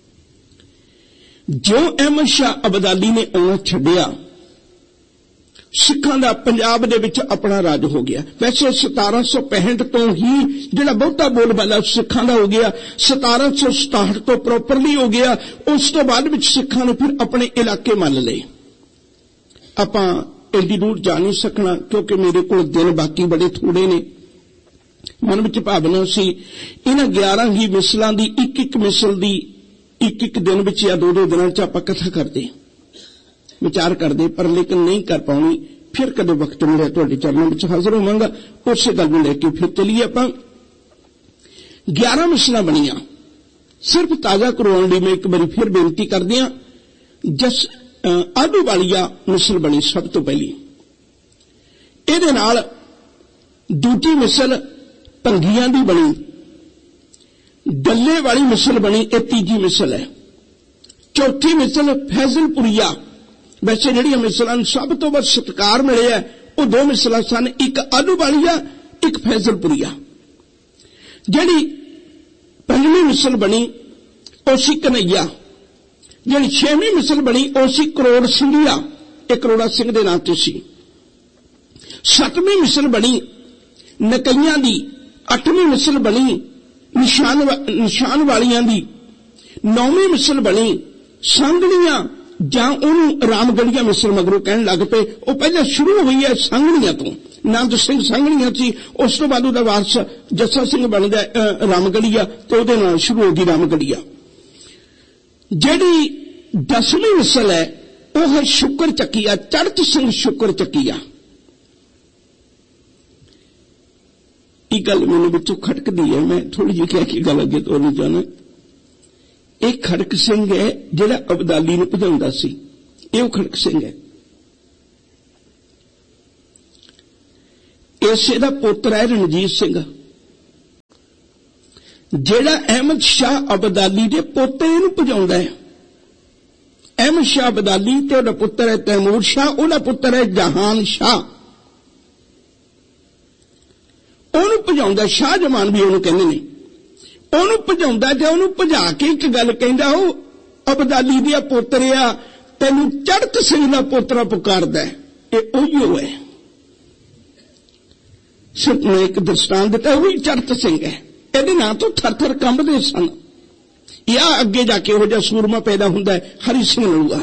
जो एम शाह अब्दाली ने आउणा छड्डिया, ਸਿੱਖਾਂ ਦਾ ਪੰਜਾਬ ਦੇ ਵਿੱਚ ਆਪਣਾ ਰਾਜ ਹੋ ਗਿਆ। ਵੈਸੇ ਸਤਾਰਾਂ ਸੌ ਪੈਂਹਠ ਤੋਂ ਹੀ ਜਿਹੜਾ ਬਹੁਤਾ ਬੋਲਬਾਲਾ ਸਿੱਖਾਂ ਦਾ ਹੋ ਗਿਆ, ਸਤਾਰਾਂ ਸੌ ਸਤਾਹਠ ਤੋਂ ਪ੍ਰੋਪਰਲੀ ਹੋ ਗਿਆ। ਉਸ ਤੋਂ ਬਾਅਦ ਵਿੱਚ ਸਿੱਖਾਂ ਨੇ ਫਿਰ ਆਪਣੇ ਇਲਾਕੇ ਮੰਨ ਲਏ। ਆਪਾਂ ਐਡੀ ਦੂਰ ਜਾ ਨਹੀਂ ਸਕਣਾ ਕਿਉਂਕਿ ਮੇਰੇ ਕੋਲ ਦਿਨ ਬਾਕੀ ਬੜੇ ਥੋੜੇ ਨੇ। ਮਨ ਵਿੱਚ ਭਾਵਨਾ ਸੀ ਇਹਨਾਂ ਗਿਆਰਾਂ ਹੀ ਮਿਸਲਾਂ ਦੀ ਇੱਕ ਇੱਕ ਮਿਸਲ ਦੀ ਇੱਕ ਇੱਕ ਦਿਨ ਵਿੱਚ ਜਾਂ ਦੋ ਦੋ ਦਿਨਾਂ 'ਚ ਆਪਾਂ ਕਥਾ ਕਰਦੇ, ਵਿਚਾਰ ਕਰਦੇ, ਪਰ ਲੇਕਿਨ ਨਹੀਂ ਕਰ ਪਾਉਣੀ। ਫਿਰ ਕਦੇ ਵਕਤ ਮਿਲਿਆ ਤੁਹਾਡੇ ਚਰਨਾਂ ਵਿੱਚ ਹਾਜ਼ਰ ਹੋਵਾਂਗਾ, ਉਸੇ ਗੱਲ ਨੂੰ ਲੈ ਕੇ ਫਿਰ ਚੱਲੀਏ ਆਪਾਂ। ਗਿਆਰਾਂ ਮਿਸਲਾਂ ਬਣੀਆਂ। ਸਿਰਫ ਤਾਜ਼ਾ ਕਰਵਾਉਣ ਲਈ ਮੈਂ ਇੱਕ ਵਾਰੀ ਫਿਰ ਬੇਨਤੀ ਕਰਦੇ ਹਾਂ, ਜਸ ਆਲੂ ਵਾਲੀਆ ਮਿਸਲ ਬਣੀ ਸਭ ਤੋਂ ਪਹਿਲੀ। ਇਹਦੇ ਨਾਲ ਦੂਜੀ ਮਿਸਲ ਭੰਗੀਆਂ ਦੀ ਬਣੀ, ਡੱਲੇ ਵਾਲੀ ਮਿਸਲ ਬਣੀ, ਇਹ ਤੀਜੀ ਮਿਸਲ ਹੈ। ਚੌਥੀ ਮਿਸਲ ਫੈਜ਼ਲਪੁਰੀਆ। ਵੈਸੇ ਜਿਹੜੀਆਂ ਮਿਸਲਾਂ ਨੂੰ ਸਭ ਤੋਂ ਵੱਧ ਸਤਿਕਾਰ ਮਿਲਿਆ ਉਹ ਦੋ ਮਿਸਲਾਂ ਸਨ, ਇੱਕ ਆਲੂ ਵਾਲੀਆ, ਇੱਕ ਫੈਜ਼ਲਪੁਰੀਆ। ਜਿਹੜੀ ਪੰਜਵੀਂ ਮਿਸਲ ਬਣੀ ਉਹ ਸੀ ਕਨਈਆ। ਜਿਹੜੀ ਛੇਵੀਂ ਮਿਸਲ ਬਣੀ ਉਹ ਸੀ ਕਰੋੜ ਸਿੰਘੀਆ, ਇਹ ਕਰੋੜਾ ਸਿੰਘ ਦੇ ਨਾਂ ਤੇ ਸੀ। ਸੱਤਵੀਂ ਮਿਸਲ ਬਣੀ ਨਕਈਆਂ ਦੀ। ਅੱਠਵੀਂ ਮਿਸਲ ਬਣੀ ਨਿਸ਼ਾਨ ਨਿਸ਼ਾਨ ਵਾਲੀਆਂ ਦੀ। ਨੌਵੀਂ ਮਿਸਲ ਬਣੀ ਸੰਗਣੀਆਂ ਜਾਂ ਉਹਨੂੰ ਰਾਮਗੜੀਆ ਮਿਸਲ ਮਗਰੋਂ ਕਹਿਣ ਲੱਗ ਪਏ। ਉਹ ਪਹਿਲਾਂ ਸ਼ੁਰੂ ਹੋਈ ਹੈ ਸੰਗਣੀਆਂ ਤੋਂ, ਨੰਦ ਸਿੰਘ ਸੰਗਣੀਆਂ ਸੀ। ਉਸ ਤੋਂ ਬਾਅਦ ਉਹਦਾ ਵਾਰਸ ਜੱਸਾ ਸਿੰਘ ਬਣਦਾ ਰਾਮਗੜੀਆ ਤੇ ਉਹਦੇ ਨਾਲ ਸ਼ੁਰੂ ਹੋ ਗਈ ਰਾਮਗੜੀਆ। ਜਿਹੜੀ ਦਸਵੀਂ ਮਿਸਲ ਹੈ ਉਹ ਹੈ ਸ਼ੁਕਰ ਚੱਕੀਆ, ਚੜ੍ਹਤ ਸਿੰਘ ਸ਼ੁਕਰ ਚੱਕੀਆ। ਇਹ ਗੱਲ ਮੈਨੂੰ ਵਿੱਚੋਂ ਖਟਕਦੀ ਹੈ, ਮੈਂ ਥੋੜੀ ਜਿਹੀ ਕਹਿ ਕੇ ਗੱਲ ਅੱਗੇ ਤੋਰਨੀ ਚਾਹੁੰਦਾ। ਇਹ ਖੜਕ ਸਿੰਘ ਹੈ ਜਿਹੜਾ ਅਬਦਾਲੀ ਨੂੰ ਭਜਾਉਂਦਾ ਸੀ, ਇਹ ਉਹ ਖੜਕ ਸਿੰਘ ਹੈ। ਇਸੇ ਦਾ ਪੁੱਤਰ ਹੈ ਰਣਜੀਤ ਸਿੰਘ, ਜਿਹੜਾ ਅਹਿਮਦ ਸ਼ਾਹ ਅਬਦਾਲੀ ਦੇ ਪੋਤੇ ਨੂੰ ਭਜਾਉਂਦਾ ਹੈ। ਅਹਿਮਦ ਸ਼ਾਹ ਅਬਦਾਲੀ ਤੇ ਉਹਦਾ ਪੁੱਤਰ ਹੈ ਤੈਮੂਰ ਸ਼ਾਹ, ਉਹਦਾ ਪੁੱਤਰ ਹੈ ਜਹਾਨ ਸ਼ਾਹ। ਉਹਨੂੰ ਭਜਾਉਂਦਾ, ਸ਼ਾਹ ਜਮਾਨ ਵੀ ਉਹਨੂੰ ਕਹਿੰਦੇ ਨੇ। ਉਹਨੂੰ ਭਜਾਉਂਦਾ ਤੇ ਉਹਨੂੰ ਭਜਾ ਕੇ ਇੱਕ ਗੱਲ ਕਹਿੰਦਾ, ਉਹ ਅਬਦਾਲੀ ਦੀ ਪੁੱਤਰ ਆ, ਤੈਨੂੰ ਚੜ੍ਹਤ ਸਿੰਘ ਦਾ ਪੋਤਰਾ ਪੁਕਾਰਦਾ। ਇਹ ਉਹੀਓ ਹੈ। ਸਿਰਫ ਮੈਂ ਇੱਕ ਦ੍ਰਿਸ਼ਟਾਂਤ ਦਿੱਤਾ, ਉਹੀ ਚੜ੍ਹਤ ਸਿੰਘ ਹੈ। ਇਹਦੇ ਨਾਂ ਤੋਂ ਥਰ ਥਰ ਕੰਬਦੇ ਸਨ। ਜਾਂ ਅੱਗੇ ਜਾ ਕੇ ਇਹੋ ਜਿਹਾ ਸੂਰਮਾ ਪੈਦਾ ਹੁੰਦਾ ਹੈ ਹਰੀ ਸਿੰਘ ਨਲੂਆ,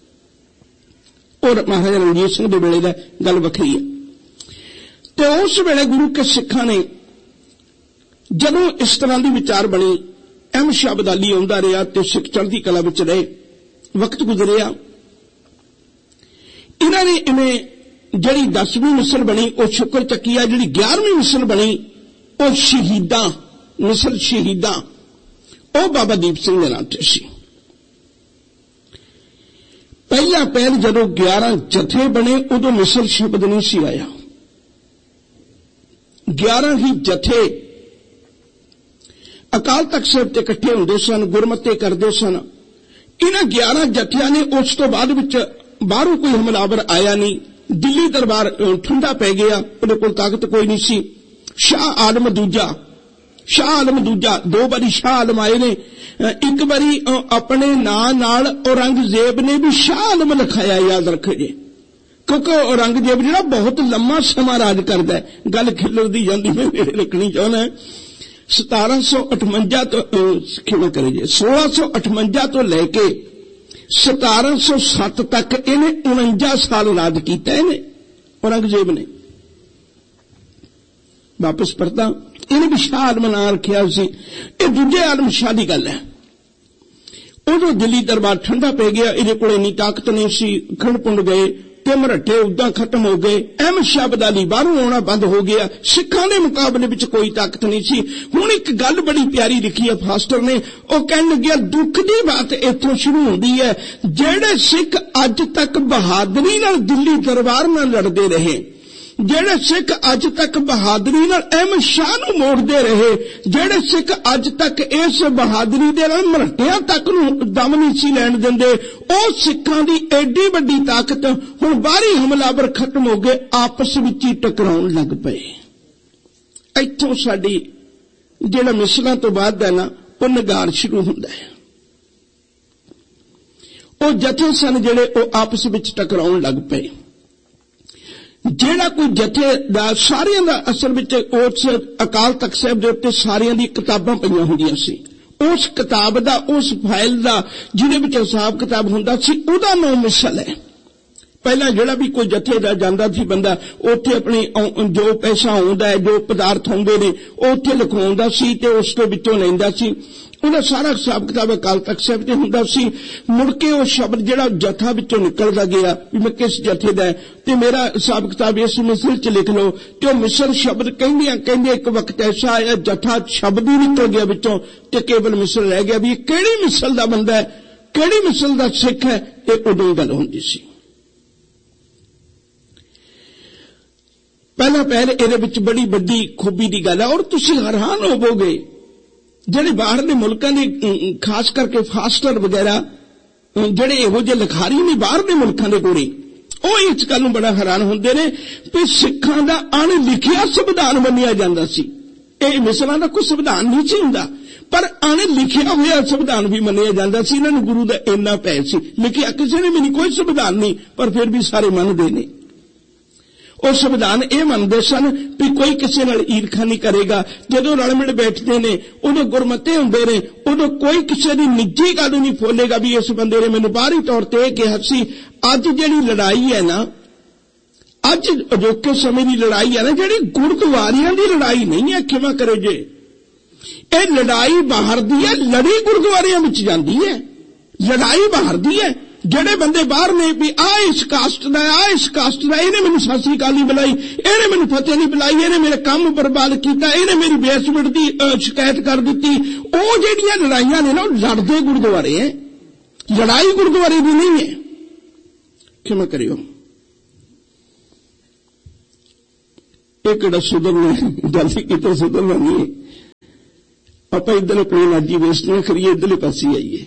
ਔਰ ਮਹਾਰਾਜਾ ਰਣਜੀਤ ਸਿੰਘ ਦੇ ਵੇਲੇ ਦਾ ਗੱਲ ਵੱਖਰੀ ਹੈ। ਤੇ ਉਸ ਵੇਲੇ ਗੁਰੂ ਕੇ ਸਿੱਖਾਂ ਨੇ ਜਦੋਂ ਇਸ ਤਰ੍ਹਾਂ ਦੀ ਵਿਚਾਰ ਬਣੀ, ਅਹਿਮਦ ਸ਼ਾਹ ਅਬਦਾਲੀ ਆਉਂਦਾ ਰਿਹਾ ਤੇ ਸਿੱਖ ਚੜ੍ਹਦੀ ਕਲਾ ਵਿੱਚ ਰਹੇ, ਵਕਤ ਗੁਜ਼ਰਿਆ। ਇਹਨਾਂ ਨੇ ਇਵੇਂ ਜਿਹੜੀ ਦਸਵੀਂ ਮਿਸਲ ਬਣੀ ਉਹ ਸ਼ੁਕਰ ਚੱਕੀਆ, ਜਿਹੜੀ ਗਿਆਰਵੀਂ ਮਿਸਲ ਬਣੀ ਉਹ ਸ਼ਹੀਦਾਂ ਮਿਸਲ, ਸ਼ਹੀਦਾਂ ਉਹ ਬਾਬਾ ਦੀਪ ਸਿੰਘ ਦੇ ਨਾਂ ਤੇ ਸੀ। ਪਹਿਲਾ ਪਹਿਲ ਜਦੋਂ ਗਿਆਰਾਂ ਜਥੇ ਬਣੇ ਉਦੋਂ ਮਿਸਲ ਸ਼ਬਦ ਨਹੀਂ ਸੀ ਆਇਆ। ਗਿਆਰਾਂ ਹੀ ਜਥੇ ਅਕਾਲ ਤਖਤ ਸਾਹਿਬ ਤੇ ਇਕੱਠੇ ਹੁੰਦੇ ਸਨ, ਗੁਰਮਤੇ ਕਰਦੇ ਸਨ। ਇਹਨਾਂ ਗਿਆਰਾਂ ਜਥਿਆਂ ਨੇ ਉਸ ਤੋਂ ਬਾਅਦ ਵਿੱਚ ਬਾਹਰੋਂ ਕੋਈ ਹਮਲਾਵਰ ਆਇਆ ਨਹੀਂ। ਦਿੱਲੀ ਦਰਬਾਰ ਠੰਡਾ ਪੈ ਗਿਆ, ਉਹਦੇ ਕੋਲ ਤਾਕਤ ਕੋਈ ਨਹੀਂ ਸੀ। ਸ਼ਾਹ ਆਲਮ ਦੂਜਾ, ਸ਼ਾਹ ਆਲਮ ਦੂਜਾ, ਦੋ ਵਾਰੀ ਸ਼ਾਹ ਆਲਮ ਆਏ ਨੇ। ਇੱਕ ਵਾਰੀ ਆਪਣੇ ਨਾਂ ਨਾਲ ਔਰੰਗਜ਼ੇਬ ਨੇ ਵੀ ਸ਼ਾਹ ਆਲਮ ਲਿਖਾਇਆ, ਯਾਦ ਰੱਖੋ ਜੀ, ਕਿਉਂਕਿ ਔਰੰਗਜ਼ੇਬ ਜਿਹੜਾ ਬਹੁਤ ਲੰਮਾ ਸਮਾਂ ਰਾਜ ਕਰਦਾ ਹੈ। ਗੱਲ ਖਿਲਰਦੀ ਜਾਂਦੀ, ਮੈਂ ਮੇਰੇ ਰੱਖਣੀ ਚਾਹੁੰਦਾ। ਸਤਾਰਾਂ ਸੌ ਅਠਵੰਜਾ ਤੋਂ ਖਿਮਾ ਕਰੇ ਜੀ ਸੋਲਾਂ ਸੌ ਅਠਵੰਜਾ ਤੋਂ ਲੈ ਕੇ ਸਤਾਰਾਂ ਸੌ ਸੱਤ ਤੱਕ ਇਹਨੇ ਉਣੰਜਾ ਸਾਲ ਰਾਜ ਕੀਤਾ। ਇਹਨੇ ਔਰੰਗਜ਼ੇਬ ਨੇ ਵਾਪਸ ਪਰਤਾ, ਇਹਨੇ ਵੀ ਸ਼ਾਹ ਆਲਮ ਨਾਂ ਰੱਖਿਆ ਸੀ। ਇਹ ਦੂਜੇ ਆਲਮ ਸ਼ਾਹ ਦੀ ਗੱਲ ਹੈ। ਉਦੋਂ ਦਿੱਲੀ ਦਰਬਾਰ ਠੰਡਾ ਪੈ ਗਿਆ, ਇਹਦੇ ਕੋਲ ਇੰਨੀ ਤਾਕਤ ਨਹੀਂ ਸੀ। ਖੰਡ ਪੁੰਡ ਗਏ ਤੇ ਮਰੱਠੇ ਉਦਾਂ ਖਤਮ ਹੋ ਗਏ। ਅਹਿਮਦ ਸ਼ਾਹ ਅਬਦਾਲੀ ਬਾਹਰੋਂ ਆਉਣਾ ਬੰਦ ਹੋ ਗਿਆ। ਸਿੱਖਾਂ ਦੇ ਮੁਕਾਬਲੇ ਵਿੱਚ ਕੋਈ ਤਾਕਤ ਨਹੀਂ ਸੀ। ਹੁਣ ਇੱਕ ਗੱਲ ਬੜੀ ਪਿਆਰੀ ਲਿਖੀ ਹੈ ਫਾਸਟਰ ਨੇ, ਉਹ ਕਹਿਣ ਲੱਗਿਆ ਦੁੱਖ ਦੀ ਬਾਤ ਇੱਥੋਂ ਸ਼ੁਰੂ ਹੁੰਦੀ ਹੈ। ਜਿਹੜੇ ਸਿੱਖ ਅੱਜ ਤੱਕ ਬਹਾਦਰੀ ਨਾਲ ਦਿੱਲੀ ਦਰਬਾਰ ਨਾਲ ਲੜਦੇ ਰਹੇ, ਜਿਹੜੇ ਸਿੱਖ ਅੱਜ ਤੱਕ ਬਹਾਦਰੀ ਨਾਲ ਅਹਿਮਦ ਸ਼ਾਹ ਨੂੰ ਮੋੜਦੇ ਰਹੇ, ਜਿਹੜੇ ਸਿੱਖ ਅੱਜ ਤੱਕ ਇਸ ਬਹਾਦਰੀ ਦੇ ਨਾਲ ਮਰੱਟਿਆਂ ਤੱਕ ਨੂੰ ਦਮ ਨਹੀਂ ਸੀ ਲੈਣ ਦਿੰਦੇ, ਉਹ ਸਿੱਖਾਂ ਦੀ ਐਡੀ ਵੱਡੀ ਤਾਕਤ ਹੁਣ ਬਾਹਰੀ ਹਮਲਾਵਰ ਖਤਮ ਹੋ ਗਏ, ਆਪਸ ਵਿੱਚ ਹੀ ਟਕਰਾਉਣ ਲੱਗ ਪਏ। ਇੱਥੋਂ ਸਾਡੀ ਜਿਹੜਾ ਮਿਸਲਾਂ ਤੋਂ ਬਾਅਦ ਹੈ ਨਾ, ਉਹ ਨਗਾਰ ਸ਼ੁਰੂ ਹੁੰਦਾ ਹੈ। ਉਹ ਜਥੇ ਸਨ ਜਿਹੜੇ ਉਹ ਆਪਸ ਵਿੱਚ ਟਕਰਾਉਣ ਲੱਗ ਪਏ। ਜਿਹੜਾ ਕੋਈ ਜਥੇ ਦਾ ਸਾਰਿਆਂ ਦਾ ਅਸਲ ਵਿੱਚ ਉਸ ਅਕਾਲ ਤਖਤ ਸਾਹਿਬ ਦੇ ਉੱਤੇ ਸਾਰਿਆਂ ਦੀ ਕਿਤਾਬਾਂ ਪਈਆਂ ਹੁੰਦੀਆਂ ਸੀ। ਉਸ ਕਿਤਾਬ ਦਾ, ਉਸ ਫਾਈਲ ਦਾ ਜਿਹਦੇ ਵਿੱਚ ਹਿਸਾਬ ਕਿਤਾਬ ਹੁੰਦਾ ਸੀ, ਉਹਦਾ ਨਾਮ ਮਿਸਲ ਹੈ। ਪਹਿਲਾਂ ਜਿਹੜਾ ਵੀ ਕੋਈ ਜਥੇ ਦਾ ਜਾਂਦਾ ਸੀ ਬੰਦਾ, ਉੱਥੇ ਆਪਣੀ ਜੋ ਪੈਸਾ ਆਉਂਦਾ ਹੈ, ਜੋ ਪਦਾਰਥ ਆਉਂਦੇ ਨੇ, ਉਹ ਉੱਥੇ ਲਿਖਵਾਉਂਦਾ ਸੀ ਤੇ ਉਸ ਦੇ ਵਿੱਚੋਂ ਲੈਂਦਾ ਸੀ। ਉਹਦਾ ਸਾਰਾ ਹਿਸਾਬ ਕਿਤਾਬ ਅਕਾਲ ਤਖਤ ਸਾਹਿਬ ਤੇ ਹੁੰਦਾ ਸੀ। ਮੁੜ ਕੇ ਉਹ ਸ਼ਬਦ ਜਿਹੜਾ ਜਥਾ ਵਿੱਚੋਂ ਨਿਕਲਦਾ ਗਿਆ ਵੀ ਮੈਂ ਕਿਸ ਜਥੇ ਦਾ ਤੇ ਮੇਰਾ ਹਿਸਾਬ ਕਿਤਾਬ ਇਸ ਮਿਸਲ ਚ ਲਿਖ ਲਓ, ਤੇ ਉਹ ਮਿਸਲ ਸ਼ਬਦ ਕਹਿੰਦਿਆਂ ਕਹਿੰਦੇ ਇੱਕ ਵਕਤ ਐਸਾ ਆਇਆ ਜਥਾ ਸ਼ਬਦ ਹੀ ਨਿਕਲ ਗਿਆ ਵਿੱਚੋਂ ਤੇ ਕੇਵਲ ਮਿਸਲ ਰਹਿ ਗਿਆ ਵੀ ਇਹ ਕਿਹੜੀ ਮਿਸਲ ਦਾ ਬੰਦਾ ਹੈ, ਕਿਹੜੀ ਮਿਸਲ ਦਾ ਸਿੱਖ ਹੈ। ਇਹ ਉਦੋਂ ਗੱਲ ਹੁੰਦੀ ਸੀ। ਪਹਿਲਾਂ ਪਹਿਲ ਇਹਦੇ ਵਿੱਚ ਬੜੀ ਵੱਡੀ ਖੂਬੀ ਦੀ ਗੱਲ ਹੈ ਔਰ ਤੁਸੀਂ ਹੈਰਾਨ ਹੋਵੋਗੇ ਜਿਹੜੇ ਬਾਹਰਲੇ ਮੁਲਕਾਂ ਦੇ ਖਾਸ ਕਰਕੇ ਫਾਸਟਰ ਵਗੈਰਾ ਜਿਹੜੇ ਇਹੋ ਜਿਹੇ ਲਿਖਾਰੀ ਨੇ ਬਾਹਰਲੇ ਮੁਲਕਾਂ ਦੇ ਕੋਲੇ, ਉਹ ਇਸ ਗੱਲ ਨੂੰ ਬੜਾ ਹੈਰਾਨ ਹੁੰਦੇ ਨੇ ਵੀ ਸਿੱਖਾਂ ਦਾ ਅਣਲਿਖਿਆ ਸੰਵਿਧਾਨ ਮੰਨਿਆ ਜਾਂਦਾ ਸੀ। ਇਹ ਮਿਸਲਾਂ ਦਾ ਕੋਈ ਸੰਵਿਧਾਨ ਨਹੀਂ ਸੀ ਹੁੰਦਾ, ਪਰ ਅਣਲਿਖਿਆ ਹੋਇਆ ਸੰਵਿਧਾਨ ਵੀ ਮੰਨਿਆ ਜਾਂਦਾ ਸੀ। ਇਹਨਾਂ ਨੂੰ ਗੁਰੂ ਦਾ ਇੰਨਾ ਭੈ ਸੀ। ਲਿਖਿਆ ਕਿਸੇ ਨੇ ਵੀ ਨਹੀਂ, ਕੋਈ ਸੰਵਿਧਾਨ ਨਹੀਂ, ਪਰ ਫਿਰ ਵੀ ਸਾਰੇ ਮੰਨਦੇ ਨੇ। ਉਹ ਸੰਵਿਧਾਨ ਇਹ ਮੰਨਦੇ ਸਨ ਵੀ ਕੋਈ ਕਿਸੇ ਨਾਲ ਈਰਖਾ ਨਹੀਂ ਕਰੇਗਾ। ਜਦੋਂ ਰਲ ਮਿਲ ਬੈਠਦੇ ਨੇ ਉਦੋਂ ਗੁਰਮਤੇ ਹੁੰਦੇ ਨੇ, ਉਦੋਂ ਕੋਈ ਕਿਸੇ ਦੀ ਨਿੱਜੀ ਗੱਲ ਨਹੀਂ ਫੋਲੇਗਾ ਵੀ ਇਸ ਬੰਦੇ ਨੇ ਮੈਨੂੰ ਬਾਹਰੀ ਤੌਰ ਤੇ ਇਹ ਕਿਹਾ ਸੀ। ਅੱਜ ਜਿਹੜੀ ਲੜਾਈ ਹੈ ਨਾ, ਅੱਜ ਅਜੋਕੇ ਸਮੇਂ ਦੀ ਲੜਾਈ ਹੈ ਨਾ, ਜਿਹੜੀ ਗੁਰਦੁਆਰਿਆਂ ਦੀ ਲੜਾਈ ਨਹੀਂ ਹੈ, ਖਿਮਾ ਕਰੋ ਜੇ, ਇਹ ਲੜਾਈ ਬਾਹਰ ਦੀ ਹੈ, ਲੜੀ ਗੁਰਦੁਆਰਿਆਂ ਵਿੱਚ ਜਾਂਦੀ ਹੈ। ਲੜਾਈ ਬਾਹਰ ਦੀ ਹੈ। ਜਿਹੜੇ ਬੰਦੇ ਬਾਹਰ ਨੇ ਵੀ ਆ ਇਸ ਕਾਸਟ ਦਾ, ਆ ਇਸ ਕਾਸਟ ਦਾ, ਇਹਨੇ ਮੈਨੂੰ ਸਤਿ ਸ੍ਰੀ ਅਕਾਲ ਨਹੀਂ ਬੁਲਾਈ, ਇਹਨੇ ਮੈਨੂੰ ਫਤਿਹ ਨਹੀਂ ਬੁਲਾਈ, ਇਹਨੇ ਮੇਰੇ ਕੰਮ ਬਰਬਾਦ ਕੀਤਾ, ਇਹਨੇ ਮੇਰੀ ਬੇਇੱਜ਼ਤੀ ਦੀ ਸ਼ਿਕਾਇਤ ਕਰ ਦਿੱਤੀ, ਉਹ ਜਿਹੜੀਆਂ ਲੜਾਈਆਂ ਨੇ ਨਾ ਉਹ ਲੜਦੇ ਗੁਰਦੁਆਰੇ ਹੈ, ਲੜਾਈ ਗੁਰਦੁਆਰੇ ਦੀ ਨਹੀਂ ਹੈ। ਕਿਵੇਂ ਕਰਿਓ ਇਹ ਕਿਹੜਾ ਸੁਧਰਨਾ ਜਲਦੀ ਕਿਤੇ ਸੁਧਰਨਾ ਨਹੀਂ ਹੈ। ਆਪਾਂ ਇੱਧਰ ਆਪਣੀ ਨਾਜੀ ਵੇਸਟ ਨਾ ਕਰੀਏ, ਇੱਧਰਲੇ ਪਾਸੇ ਆਈਏ।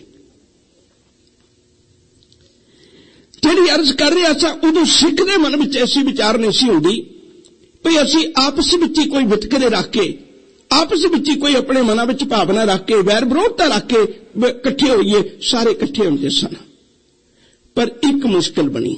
ਜਿਹੜੀ ਅਰਜ਼ ਕਰ ਰਿਹਾ ਸਾਂ ਉਦੋਂ ਸਿੱਖ ਦੇ ਮਨ ਵਿੱਚ ਐਸੀ ਵਿਚਾਰ ਨਹੀਂ ਸੀ ਹੁੰਦੀ ਵੀ ਅਸੀਂ ਆਪਸ ਵਿੱਚ ਹੀ ਕੋਈ ਵਿਤਕਰੇ ਰੱਖ ਕੇ, ਆਪਸ ਵਿੱਚ ਹੀ ਕੋਈ ਆਪਣੇ ਮਨਾਂ ਵਿੱਚ ਭਾਵਨਾ ਰੱਖ ਕੇ, ਵੈਰ ਵਿਰੋਧਤਾ ਰੱਖ ਕੇ ਇਕੱਠੇ ਹੋਈਏ। ਸਾਰੇ ਇਕੱਠੇ ਹੁੰਦੇ ਸਨ, ਪਰ ਇੱਕ ਮੁਸ਼ਕਿਲ ਬਣੀ।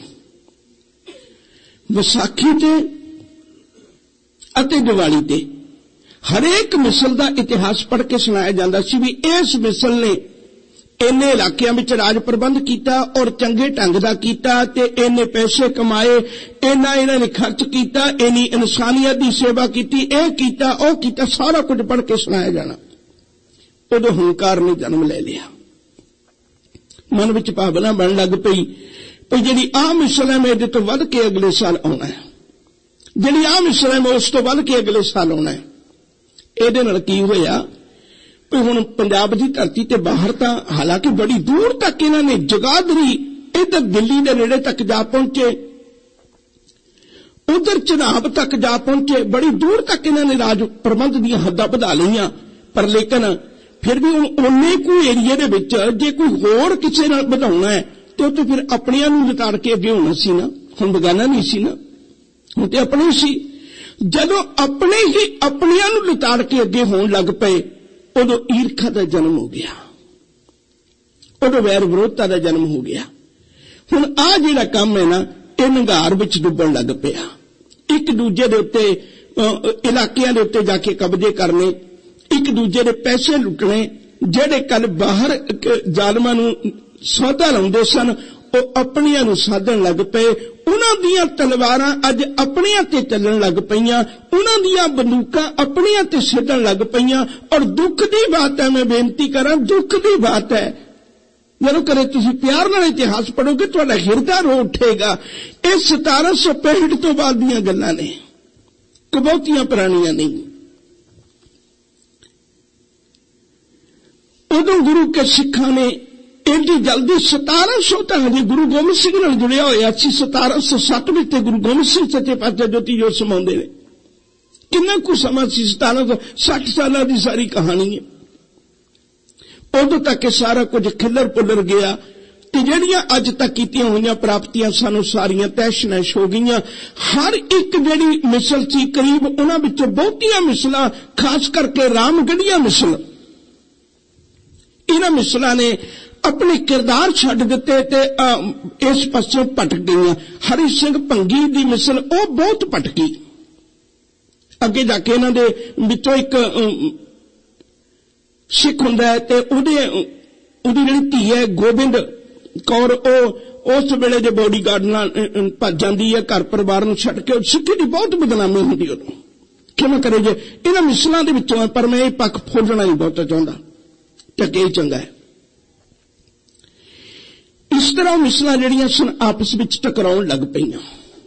ਵਿਸਾਖੀ ਤੇ ਅਤੇ ਦੀਵਾਲੀ ਤੇ ਹਰੇਕ ਮਿਸਲ ਦਾ ਇਤਿਹਾਸ ਪੜ੍ਹ ਕੇ ਸੁਣਾਇਆ ਜਾਂਦਾ ਸੀ ਵੀ ਇਸ ਮਿਸਲ ਨੇ ਇੰਨੇ ਇਲਾਕਿਆਂ ਵਿੱਚ ਰਾਜ ਪ੍ਰਬੰਧ ਕੀਤਾ ਔਰ ਚੰਗੇ ਢੰਗ ਦਾ ਕੀਤਾ ਤੇ ਇੰਨੇ ਪੈਸੇ ਕਮਾਏ, ਇੰਨਾ ਇਹਨਾਂ ਨੇ ਖਰਚ ਕੀਤਾ, ਇੰਨੀ ਇਨਸਾਨੀਅਤ ਦੀ ਸੇਵਾ ਕੀਤੀ, ਇਹ ਕੀਤਾ, ਉਹ ਕੀਤਾ, ਸਾਰਾ ਕੁਝ ਪੜ੍ਹ ਕੇ ਸੁਣਾਇਆ ਜਾਣਾ। ਉਦੋਂ ਹੰਕਾਰ ਨੇ ਜਨਮ ਲੈ ਲਿਆ। ਮਨ ਵਿੱਚ ਭਾਵਨਾ ਬਣਨ ਲੱਗ ਪਈ ਵੀ ਜਿਹੜੀ ਆਹ ਮਿਸਲ ਹੈ ਮੈਂ ਇਹਦੇ ਤੋਂ ਵੱਧ ਕੇ ਅਗਲੇ ਸਾਲ ਆਉਣਾ ਹੈ, ਜਿਹੜੀ ਆਹ ਮਿਸਲ ਹੈ ਮੈਂ ਉਸ ਤੋਂ ਵੱਧ ਕੇ ਅਗਲੇ ਸਾਲ ਆਉਣਾ ਹੈ। ਇਹਦੇ ਨਾਲ ਕੀ ਹੋਇਆ ਵੀ ਹੁਣ ਪੰਜਾਬ ਦੀ ਧਰਤੀ ਤੇ ਬਾਹਰ ਤਾਂ ਹਾਲਾਂਕਿ ਬੜੀ ਦੂਰ ਤੱਕ ਇਹਨਾਂ ਨੇ ਜਗਾਦਰੀ ਇੱਧਰ ਦਿੱਲੀ ਦੇ ਨੇੜੇ ਤੱਕ ਜਾ ਪਹੁੰਚੇ, ਉਧਰ ਚਨਾਬ ਤੱਕ ਜਾ ਪਹੁੰਚੇ, ਬੜੀ ਦੂਰ ਤੱਕ ਇਹਨਾਂ ਨੇ ਰਾਜ ਪ੍ਰਬੰਧ ਦੀਆਂ ਹੱਦਾਂ ਵਧਾ ਲਈਆਂ। ਪਰ ਲੇਕਿਨ ਫਿਰ ਵੀ ਹੁਣ ਉਨੇ ਕੁ ਏਰੀਏ ਦੇ ਵਿੱਚ ਜੇ ਕੋਈ ਹੋਰ ਕਿਸੇ ਨਾਲ ਵਧਾਉਣਾ ਹੈ ਤੇ ਉਹ ਤਾਂ ਫਿਰ ਆਪਣਿਆਂ ਨੂੰ ਲਿਤਾੜ ਕੇ ਅੱਗੇ ਹੋਣਾ ਸੀ ਨਾ। ਹੁਣ ਬਗਾਨਾ ਨਹੀਂ ਸੀ ਨਾ, ਹੁਣ ਤੇ ਆਪਣੇ ਸੀ। ਜਦੋਂ ਆਪਣੇ ਹੀ ਆਪਣਿਆਂ ਨੂੰ ਲਿਤਾੜ ਕੇ ਅੱਗੇ ਹੋਣ ਲੱਗ ਪਏ ਉਦੋਂ ਈਰਖਾ ਦਾ ਜਨਮ ਹੋ ਗਿਆ, ਉਦੋਂ ਵੈਰ ਵਿਰੋਧਤਾ ਦਾ ਜਨਮ ਹੋ ਗਿਆ। ਹੁਣ ਆਹ ਜਿਹੜਾ ਕੰਮ ਹੈ ਨਾ ਇਹ ਨਿਘਾਰ ਵਿੱਚ ਡੁੱਬਣ ਲੱਗ ਪਿਆ। ਇੱਕ ਦੂਜੇ ਦੇ ਉੱਤੇ ਇਲਾਕਿਆਂ ਦੇ ਉੱਤੇ ਜਾ ਕੇ ਕਬਜ਼ੇ ਕਰਨੇ, ਇੱਕ ਦੂਜੇ ਦੇ ਪੈਸੇ ਲੁੱਟਣੇ। ਜਿਹੜੇ ਕੱਲ ਬਾਹਰ ਜ਼ਾਲਮਾਂ ਨੂੰ ਸੌਦਾ ਲਾਉਂਦੇ ਸਨ ਉਹ ਆਪਣੀਆਂ ਨੂੰ ਸਾਧਣ ਲੱਗ ਪਏ। ਉਹਨਾਂ ਦੀਆਂ ਤਲਵਾਰਾਂ ਅੱਜ ਆਪਣੀਆਂ ਤੇ ਚੱਲਣ ਲੱਗ ਪਈਆਂ, ਉਹਨਾਂ ਦੀਆਂ ਬੰਦੂਕਾਂ ਆਪਣੀਆਂ ਤੇ ਸਿੱਧਣ ਲੱਗ ਪਈਆਂ। ਔਰ ਦੁੱਖ ਦੀ ਬਾਤ ਹੈ, ਮੈਂ ਬੇਨਤੀ ਕਰਾਂ, ਦੁੱਖ ਦੀ ਬਾਤ ਹੈ, ਜਦੋਂ ਕਰੇ ਤੁਸੀਂ ਪਿਆਰ ਨਾਲ ਇਤਿਹਾਸ ਪੜ੍ਹੋਗੇ ਤੁਹਾਡਾ ਹਿਰਦਾ ਰੋ ਉੱਠੇਗਾ। ਇਹ ਸਤਾਰਾਂ ਸੌ ਪੈਂਹਠ ਤੋਂ ਬਾਅਦ ਦੀਆਂ ਗੱਲਾਂ ਨੇ, ਬਹੁਤੀਆਂ ਪੁਰਾਣੀਆਂ ਨਹੀਂ। ਉਦੋਂ ਗੁਰੂ ਕੇ ਸਿੱਖਾਂ ਨੇ ਇੰਨੀ ਜਲਦੀ ਸਤਾਰਾਂ ਸੌ ਤਾਂ ਹਜੇ ਗੁਰੂ ਗੋਬਿੰਦ ਸਿੰਘ ਨਾਲ ਜੁੜਿਆ ਹੋਇਆ ਸੀ। ਸਤਾਰਾਂ ਸੌ ਸੱਤ ਵਿੱਚ ਤੇ ਗੁਰੂ ਗੋਬਿੰਦ ਸਿੰਘ ਸੱਚੇ ਪਾਤਸ਼ਾਹ ਜੋਤੀ ਜੋਤ ਸਮਾਉਂਦੇ ਨੇ। ਕਿੰਨਾ ਕੁ ਸਮਾਂ ਸੀ? ਸਤਾਰਾਂ ਸੌ ਸੱਠ ਸਾਲਾਂ ਦੀ ਸਾਰੀ ਕਹਾਣੀ ਹੈ। ਉਦੋਂ ਤੱਕ ਸਾਰਾ ਕੁਝ ਖਿੱਲਰ ਪੁੱਲਰ ਗਿਆ ਤੇ ਜਿਹੜੀਆਂ ਅੱਜ ਤੱਕ ਕੀਤੀਆਂ ਹੋਈਆਂ ਪ੍ਰਾਪਤੀਆਂ ਸਾਨੂੰ ਸਾਰੀਆਂ ਤੈਸ਼ ਨੈਸ਼ ਹੋ ਗਈਆਂ। ਹਰ ਇੱਕ ਜਿਹੜੀ ਮਿਸਲ ਸੀ ਕਰੀਬ ਉਹਨਾਂ ਵਿੱਚੋਂ ਬਹੁਤੀਆਂ ਮਿਸਲਾਂ, ਖਾਸ ਕਰਕੇ ਰਾਮਗੜੀਆਂ ਮਿਸਲ, ਇਹਨਾਂ ਮਿਸਲਾਂ ਨੇ अपने किरदार छड्ड दिते ते इस पासों भटक गई। हरि सिंह भंगी दी मिसल वो बहुत भटकी। अगे जाके इन्हां दे विचों एक सिख हुंदा है ते उहदे उहदी जिहड़ी धी है गोबिंद कौर ओ उस वेले दे बॉडीगार्ड नाल भज जांदी है, घर परिवार नूं छड्ड के। सिक्खी दी बहुत बदनामी हुंदी उदों। किवें करे जे इन्हां मिसलां दे विचों है, पर मैं ये पक्ष फुलना नहीं बहुत चाहुंदा, टके ही चंगा है। इस तरह मिसलां जिहड़ियां सन आपस विच टकराउण लग पईआं।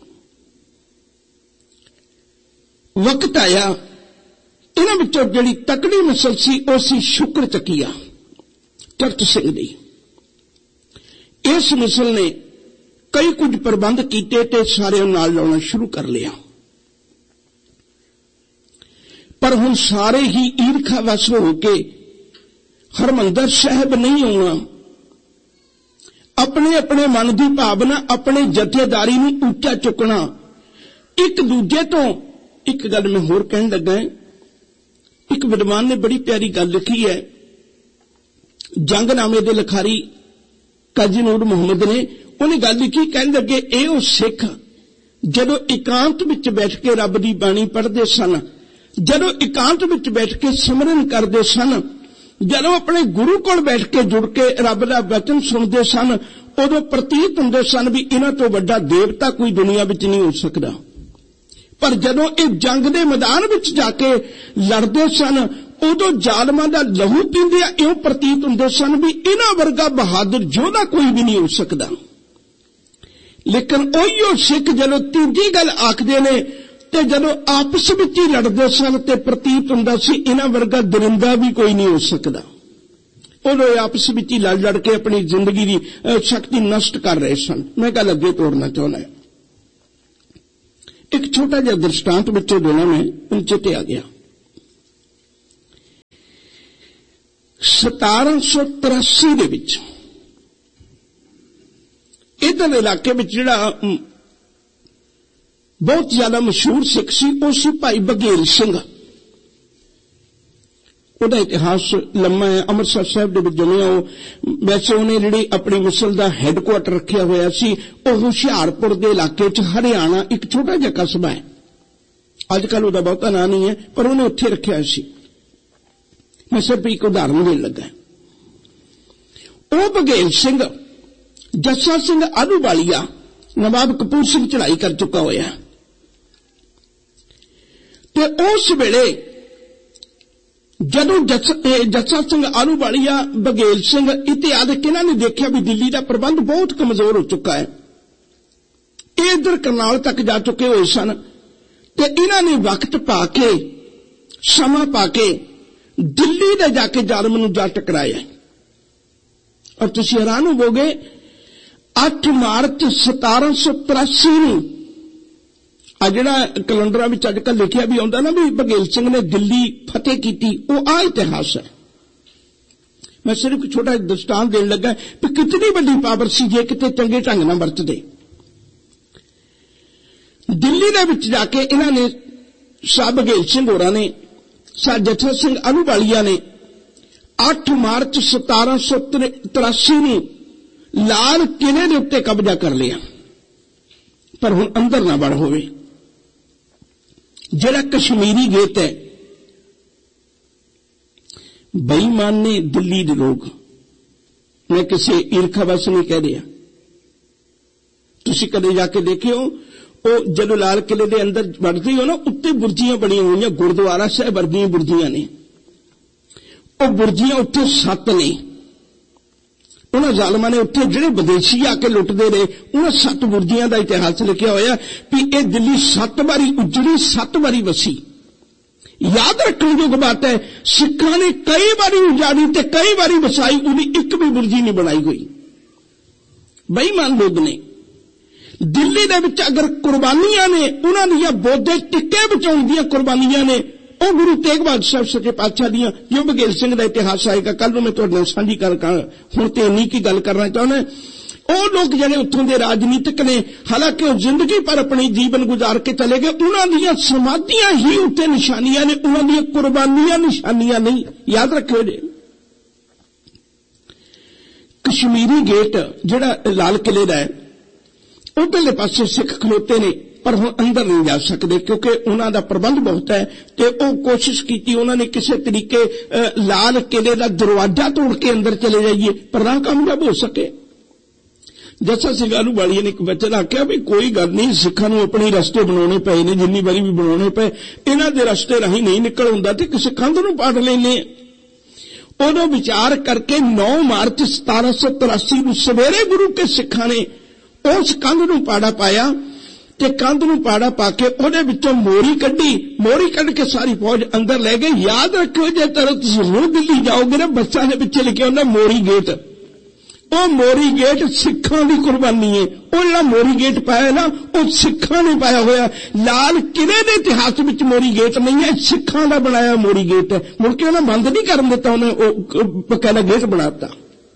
वक्त आया इन्हां विचों जिहड़ी तकड़ी मिसल सी ओ सी शुक्र चकीया चरत सिंह दी। इस मिसल ने कई कुछ प्रबंध कीते ते सारे नाल लाउणा शुरू कर लिया, पर हुण सारे ही ईरखा वश हो के हरमंदर साहिब नहीं आउणा। अपने अपने मन की भावना, अपने जथेदारी नूं ऊंचा चुकना। एक दूजे तो एक गल मैं होर कहण लगा, एक विद्वान ने बड़ी प्यारी गल लिखी है। जंगनामे दे लिखारी काजी नूर मुहम्मद ने उन्हें गल लिखी, कहण लगे ए ओ सिख जदों एकांत विच बैठ के रब दी बाणी पढ़दे सन, जदों एकांत विच बैठ के सिमरन करदे सन, जदों अपने गुरु कोल बैठ के जुड़ के रब दा वचन सुनदे सन, उदों प्रतीत हुंदे सन भी इन्हां तों वड्डा देवता कोई दुनिया विच नहीं हो सकदा। पर जदों ये जंग दे मैदान विच जाके लड़दे सन, उदों जालमां दा लहू पींदे इउं प्रतीत हुंदे सन भी इन्हां वर्गा बहादुर योद्धा कोई भी नहीं हो सकदा। लेकिन उहिओ सिख जदों तीजी गल आखदे ने ते जदों आपस विच ही लड़दे सन ते प्रतीत हुंदा सी इन्हां वर्गा दरिंदा भी कोई नहीं हो सकदा। उदों आपस विच ही लड़ लड़ के अपनी जिंदगी दी शक्ति नष्ट कर रहे सन। मैं गल अगे तोड़ना चाहुंदा, एक छोटा जिहा दृष्टांत विचों देना मैं उन चेते आ गया। सतारह सौ तिरासी दे विच इधर इलाके में जिहड़ा बहुत ज्यादा मशहूर सिख सी वो सी भाई बघेल सिंह। उहदा इतिहास लम्मा है। अमृतसर साहब दे विच जम्मिया। वैसे उन्हें जिहड़ी अपनी मिसल दा हैडक्वार्टर रखिया होया सी वो हुशियारपुर दे इलाके च हरियाणा एक छोटा जिहा कस्बा है। अजकल उहदा बहुता नाम नहीं है, पर उन्हें उत्थे रखिया सी। मैं सिर्फ एक उदाहरण देन लगा। वो बघेल सिंह जस्सा सिंह आलूवालिया नवाब कपूर सिंह चढ़ाई कर चुका होया ते उस वेले जदों जस्सा सिंह आलूवालिया बघेल सिंह इतिहादक इन्होंने देखा भी दिल्ली का प्रबंध बहुत कमजोर हो चुका है, इधर करनाल तक जा चुके हुए सन, ते इन्होंने वक्त पाके समा पाके दिल्ली दे जाके जालम नूं जा टकराया। और तुसीं हैरान होवोगे अठ मार्च सतारह सौ तिरासी नूं आ जिहड़ा कैलेंडरां विच अजकल लिखिया भी आउंदा ना भी बघेल सिंह ने दिल्ली फतेह कीती, वो आ इतिहास है। मैं सिर्फ एक छोटा दृष्टांत देण लगा कि कितनी बड़ी पावर सी जे किते चंगे ढंग नाल वरतदे। दिल्ली दे विच जाके इन्हां ने शाह बघेल सिंह होरां ने शाह जस्सा सिंह आलूवालिया ने अठ मार्च सतारह सौ तिरासी नूं लाल किले दे उत्ते कब्जा कर लिया, पर हुण अंदर ना वड़ होवे। जिहड़ा कश्मीरी गेट है, बेईमान ने दिल्ली दे लोग, मैं किसी ईर्खा वश नहीं कह रहा, तुसीं कदे जाके देखियो वो जदों लाल किले दे अंदर वड़दे हो ना, उत्ते बुर्जियां बणियां होईयां, गुरुद्वारा साहिब वर्गियां बुर्जियां ने। वो बुर्जियां उत्ते सत्त ने। उन्हां जालमां ने उत्थे जिहड़े विदेशी आके लुटदे रहे, उन्हां सत्त बुर्जियां दा इतिहास लिखिया होया भी ये दिल्ली सत्त बारी उजड़ी, सत्त बारी वसी। याद रखने योग बात है, सिखां ने कई बारी उजाड़ी ते कई बारी वसाई, उहदी एक भी बुर्जी नहीं बनाई गई। बेईमान लोग ने। दिल्ली दे विच अगर कुर्बानियां ने, उन्हां दीयां बोधे टिक्के बचाउण दीयां कुर्बानियां ने, ਉਹ गुरु तेग बहादुर साहब सच्चे पातशाह दियां जो बघेल सिंह का इतिहास आएगा कल नूं मैं तुहाडे नाल साझी कर हुण ते इन्नी की गल करना चाहुंदा। ਉਹ लोग जिहड़े उत्थों के राजनीतिक ने, हालांकि वो जिंदगी पर अपनी जीवन गुजार के चले गए, उन्हां दीयां समाधियां ही उत्ते निशानियां ने, उन्हां दीयां कुर्बानियां निशानियां नहीं। याद रखियो जी। कश्मीरी गेट जिहड़ा लाल किले दा है उधरले पासे सिख खलोते ने, पर हुण अंदर नहीं जा सकते क्योंकि उन्हां दा प्रबंध बहुत है। ते ओह कोशिश कीती उन्होंने किसी तरीके लाल किले दा दरवाजा तोड़ के अंदर चले जाइए, पर ना कामयाब हो सके। जस्सा सिंह आहलूवालिया ने एक वचन आख्या भी कोई गल नहीं, सिखां नूं अपने रस्ते बनाने पे ने, जिन्नी बारी भी बनाने पे इन्हां दे रस्ते राही नहीं निकल हुंदा ते किसी कंध नूं पाड़ लैने। उदों विचार करके नौ मार्च सतारा सौ तिरासी नूं सवेरे गुरु के सिखां ने उस कंध नूं पाड़ा पाया ते कंध नूं पाड़ा पा के उहदे विचों मोरी कड्ढी, मोरी कढ के सारी फौज अंदर ले गए। याद रखियो जे तुसीं हुण दिल्ली जाओगे ना बस्सां दे पिछे लिखिआ हुंदा मोरी गेट, ਉਹ ਮੋਰੀ ਗੇਟ ਸਿੱਖਾਂ ਦੀ ਕੁਰਬਾਨੀ ਹੈ। ਉਹ ਜਿਹੜਾ ਮੋਰੀ ਗੇਟ ਪਾਇਆ ਨਾ ਉਹ ਸਿੱਖਾਂ ਨੇ ਪਾਇਆ ਹੋਇਆ। ਲਾਲ ਕਿਲੇ ਦੇ ਇਤਿਹਾਸ ਵਿੱਚ ਮੋਰੀ ਗੇਟ ਨਹੀਂ ਹੈ, ਸਿੱਖਾਂ ਦਾ ਬਣਾਇਆ ਮੋਰੀ ਗੇਟ ਹੈ। ਮੁੜ ਕੇ ਉਹਨਾਂ ਬੰਦ ਨਹੀਂ ਕਰਨ ਦਿੱਤਾ, ਉਹਨੇ ਉਹ ਬਕਾਇਦਾ ਗੇਟ ਬਣਾਤਾ।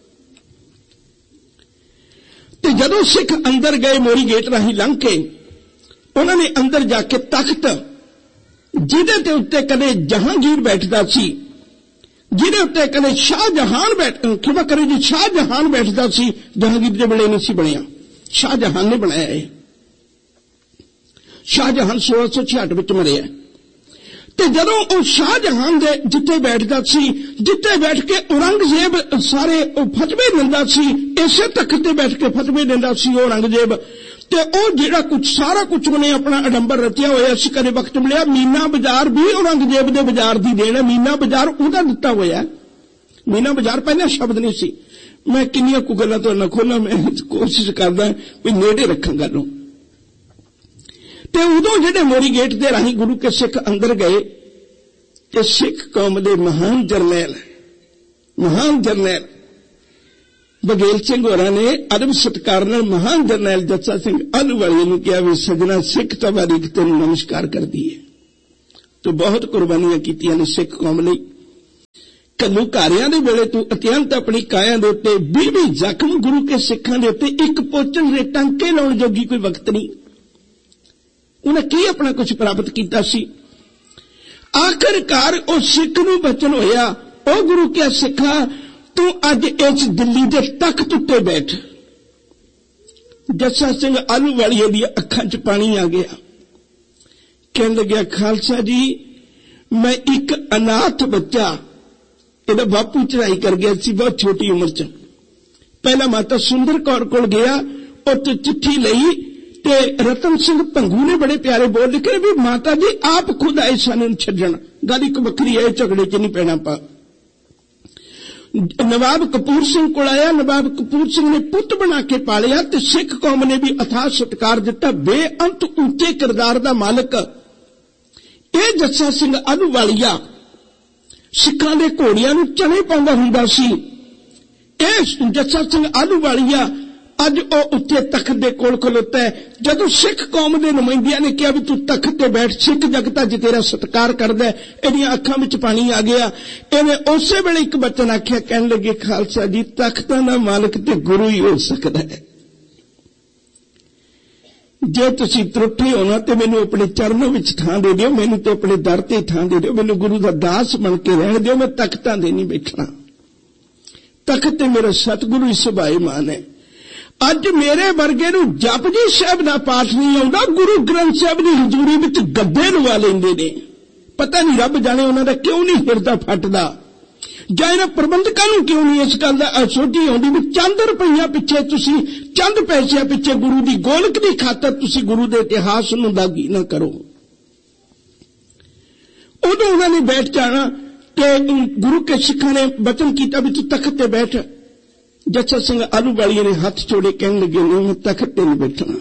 ਤੇ ਜਦੋਂ ਸਿੱਖ ਅੰਦਰ ਗਏ ਮੋਰੀ ਗੇਟ ਰਾਹੀਂ ਲੰਘ ਕੇ, ਉਹਨਾਂ ਨੇ ਅੰਦਰ ਜਾ ਕੇ ਤਖਤ ਜਿਹਦੇ ਤੇ ਉੱਤੇ ਕਦੇ ਜਹਾਂਗੀਰ ਬੈਠਦਾ ਸੀ, ਜਿਹਦੇ ਉੱਤੇ ਕਦੇ ਸ਼ਾਹਜਹਾਨ ਬੈਠ ਖਿਮਾ ਕਰੇ ਜੀ ਸ਼ਾਹਜਹਾਨ ਬੈਠਦਾ ਸੀ, ਜਹਾਂਗੀਰ ਦੇ ਵੇਲੇ ਨਹੀਂ ਸੀ ਬਣਿਆ, ਸ਼ਾਹਜਹਾਨ ਨੇ ਬਣਾਇਆ ਹੈ। ਸ਼ਾਹਜਹਾਨ सोलह सौ छियासठ ਵਿੱਚ ਮਰਿਆ। ਤੇ ਜਦੋਂ ਉਹ ਸ਼ਾਹਜਹਾਨ ਦੇ ਜਿੱਥੇ ਬੈਠਦਾ ਸੀ, ਜਿੱਥੇ ਬੈਠ ਕੇ ਔਰੰਗਜ਼ੇਬ ਸਾਰੇ ਉਹ ਫਤਵੇ ਦਿੰਦਾ ਸੀ, ਇਸੇ ਤਖਤ ਤੇ ਬੈਠ ਕੇ ਫਤਵੇ ਦਿੰਦਾ ਸੀ ਉਹ ਔਰੰਗਜ਼ੇਬ। ਤੇ ਉਹ ਜਿਹੜਾ ਕੁਝ ਸਾਰਾ ਕੁਝ ਉਹਨੇ ਆਪਣਾ ਅਡੰਬਰ ਰਚਿਆ ਹੋਇਆ ਸੀ, ਕਦੇ ਵਕਤ ਮਿਲਿਆ ਮੀਨਾ ਬਾਜ਼ਾਰ ਵੀ ਔਰੰਗਜ਼ੇਬ ਦੇ ਬਾਜ਼ਾਰ ਦੀ ਦੇਣ ਹੈ। ਮੀਨਾ ਬਾਜ਼ਾਰ ਉਹਦਾ ਦਿੱਤਾ ਹੋਇਆ। ਮੀਨਾ ਬਾਜ਼ਾਰ ਪਹਿਲਾਂ ਸ਼ਬਦ ਨਹੀਂ ਸੀ। ਮੈਂ ਕਿੰਨੀਆਂ ਕੁ ਗੱਲਾਂ ਤੋਂ ਨਾ ਖੋਲਾਂ, ਮੈਂ ਕੋਸ਼ਿਸ਼ ਕਰਦਾ ਵੀ ਨੇੜੇ ਰੱਖਾਂ ਗੱਲ ਨੂੰ। ਤੇ ਉਦੋਂ ਜਿਹੜੇ ਮੋਰੀ ਗੇਟ ਦੇ ਰਾਹੀਂ ਗੁਰੂ ਕੇ ਸਿੱਖ ਅੰਦਰ ਗਏ ਤੇ ਸਿੱਖ ਕੌਮ ਦੇ ਮਹਾਨ ਜਰਨੈਲ ਮਹਾਨ ਜਰਨੈਲ बघेल सिंह होरां ने अदब सत्कार नाल महान जरनैल जस्सा सिंह आहलूवालिया नूं कहा भी सजना सिख तवारीख तैनूं नमस्कार करदी है। तो बहुत कुर्बानियां कीतियां ने सिख कौम लई। घल्लूघारियां दे वेले तूं अत्यंत अपनी काया दे उत्ते बीह बीह जख्म गुरु के सिखां दे उत्ते एक पोचन दे टांके लाउण जोगी कोई वक्त नहीं। उन्हें की अपना कुछ प्राप्त कीता सी। आखिरकार उह सिख नूं बचन होया, ओ गुरु के सिखा तू अज इस दिल्ली के तख्त उत्ते बैठ। जस्सा सिंह आहलूवालिया दी अखां च पानी आ गया। कहन लग्या खालसा जी मैं एक अनाथ बच्चा, इहदा बापू चढ़ाई कर गया सी बहुत छोटी उम्र च। पहला माता सुंदर कौर कोल गया, उत्ते चिट्ठी लई ते रतन सिंह भंगू ने बड़े प्यारे बोल लिखे भी माता जी आप खुद आए सानूं छड्डण। गल इक वखरी है, झगड़े च नहीं पैना पा। नवाब कपूर सिंह को आया, नवाब कपूर सिंह ने पुत बना के पालिया ते सिख कौम ने भी अथाह सत्कार दिता। बेअंत ऊंचे किरदार दा मालिक ये जस्सा सिंह आहलूवालिया सिखां दे घोड़ियां नूं चने पाउंदा हुंदा सी। ये जस्सा सिंह आहलूवालिया अज ओ उत्ते तख्त दे कोल खलोता है। जदों सिख कौम दे नुमाइंदियां ने कहा भी तू तख्त ते बैठ, सिख जगत अज तेरा सत्कार करदा है, इहदियां अखां विच पानी आ गया। इवें उसे वेले एक बचन आख्या, कहन लगे खालसा जी तख्तां दा मालिक ते गुरु ही हो सकदा है। जे तुसीं त्रुटे हो ना ते मैनूं अपने चरणों विच थां दे दिओ, मैनूं ते अपने दर ते थां दे दिओ, मैनूं गुरु दा दास बन के रहण दिओ, मैं तख्तां दे नहीं बैठना। तख्त ते मेरा सतगुरु ही सुभाईमान है। अज मेरे वर्गे नूं जपजी साहिब दा पाठ नहीं आउंदा, गुरु ग्रंथ साहिब दी हजूरी विच गद्दे लवा लैंदे ने। पता नहीं रब जाने उन्हां दा क्यों नहीं हिरदा फटदा, जां इन्हां प्रबंधकां नूं क्यों नहीं इस गल दा सोची आउंदी भी चंद रुपईया पिछे तुसीं चंद पैसिਆਂ पिछे गुरु दी गोलक दी खातर तुसीं गुरु दे इतिहास नूं दागी ना करो। उदों उन्हां ने बैठ जाना ते गुरु के सिखां ने वचन कीता भी तू तख्त ते बैठ। जस्सा सिंह आहलूवालिया ने हाथ जोड़े कहने लगे मैं तख्त ते नहीं बैठना।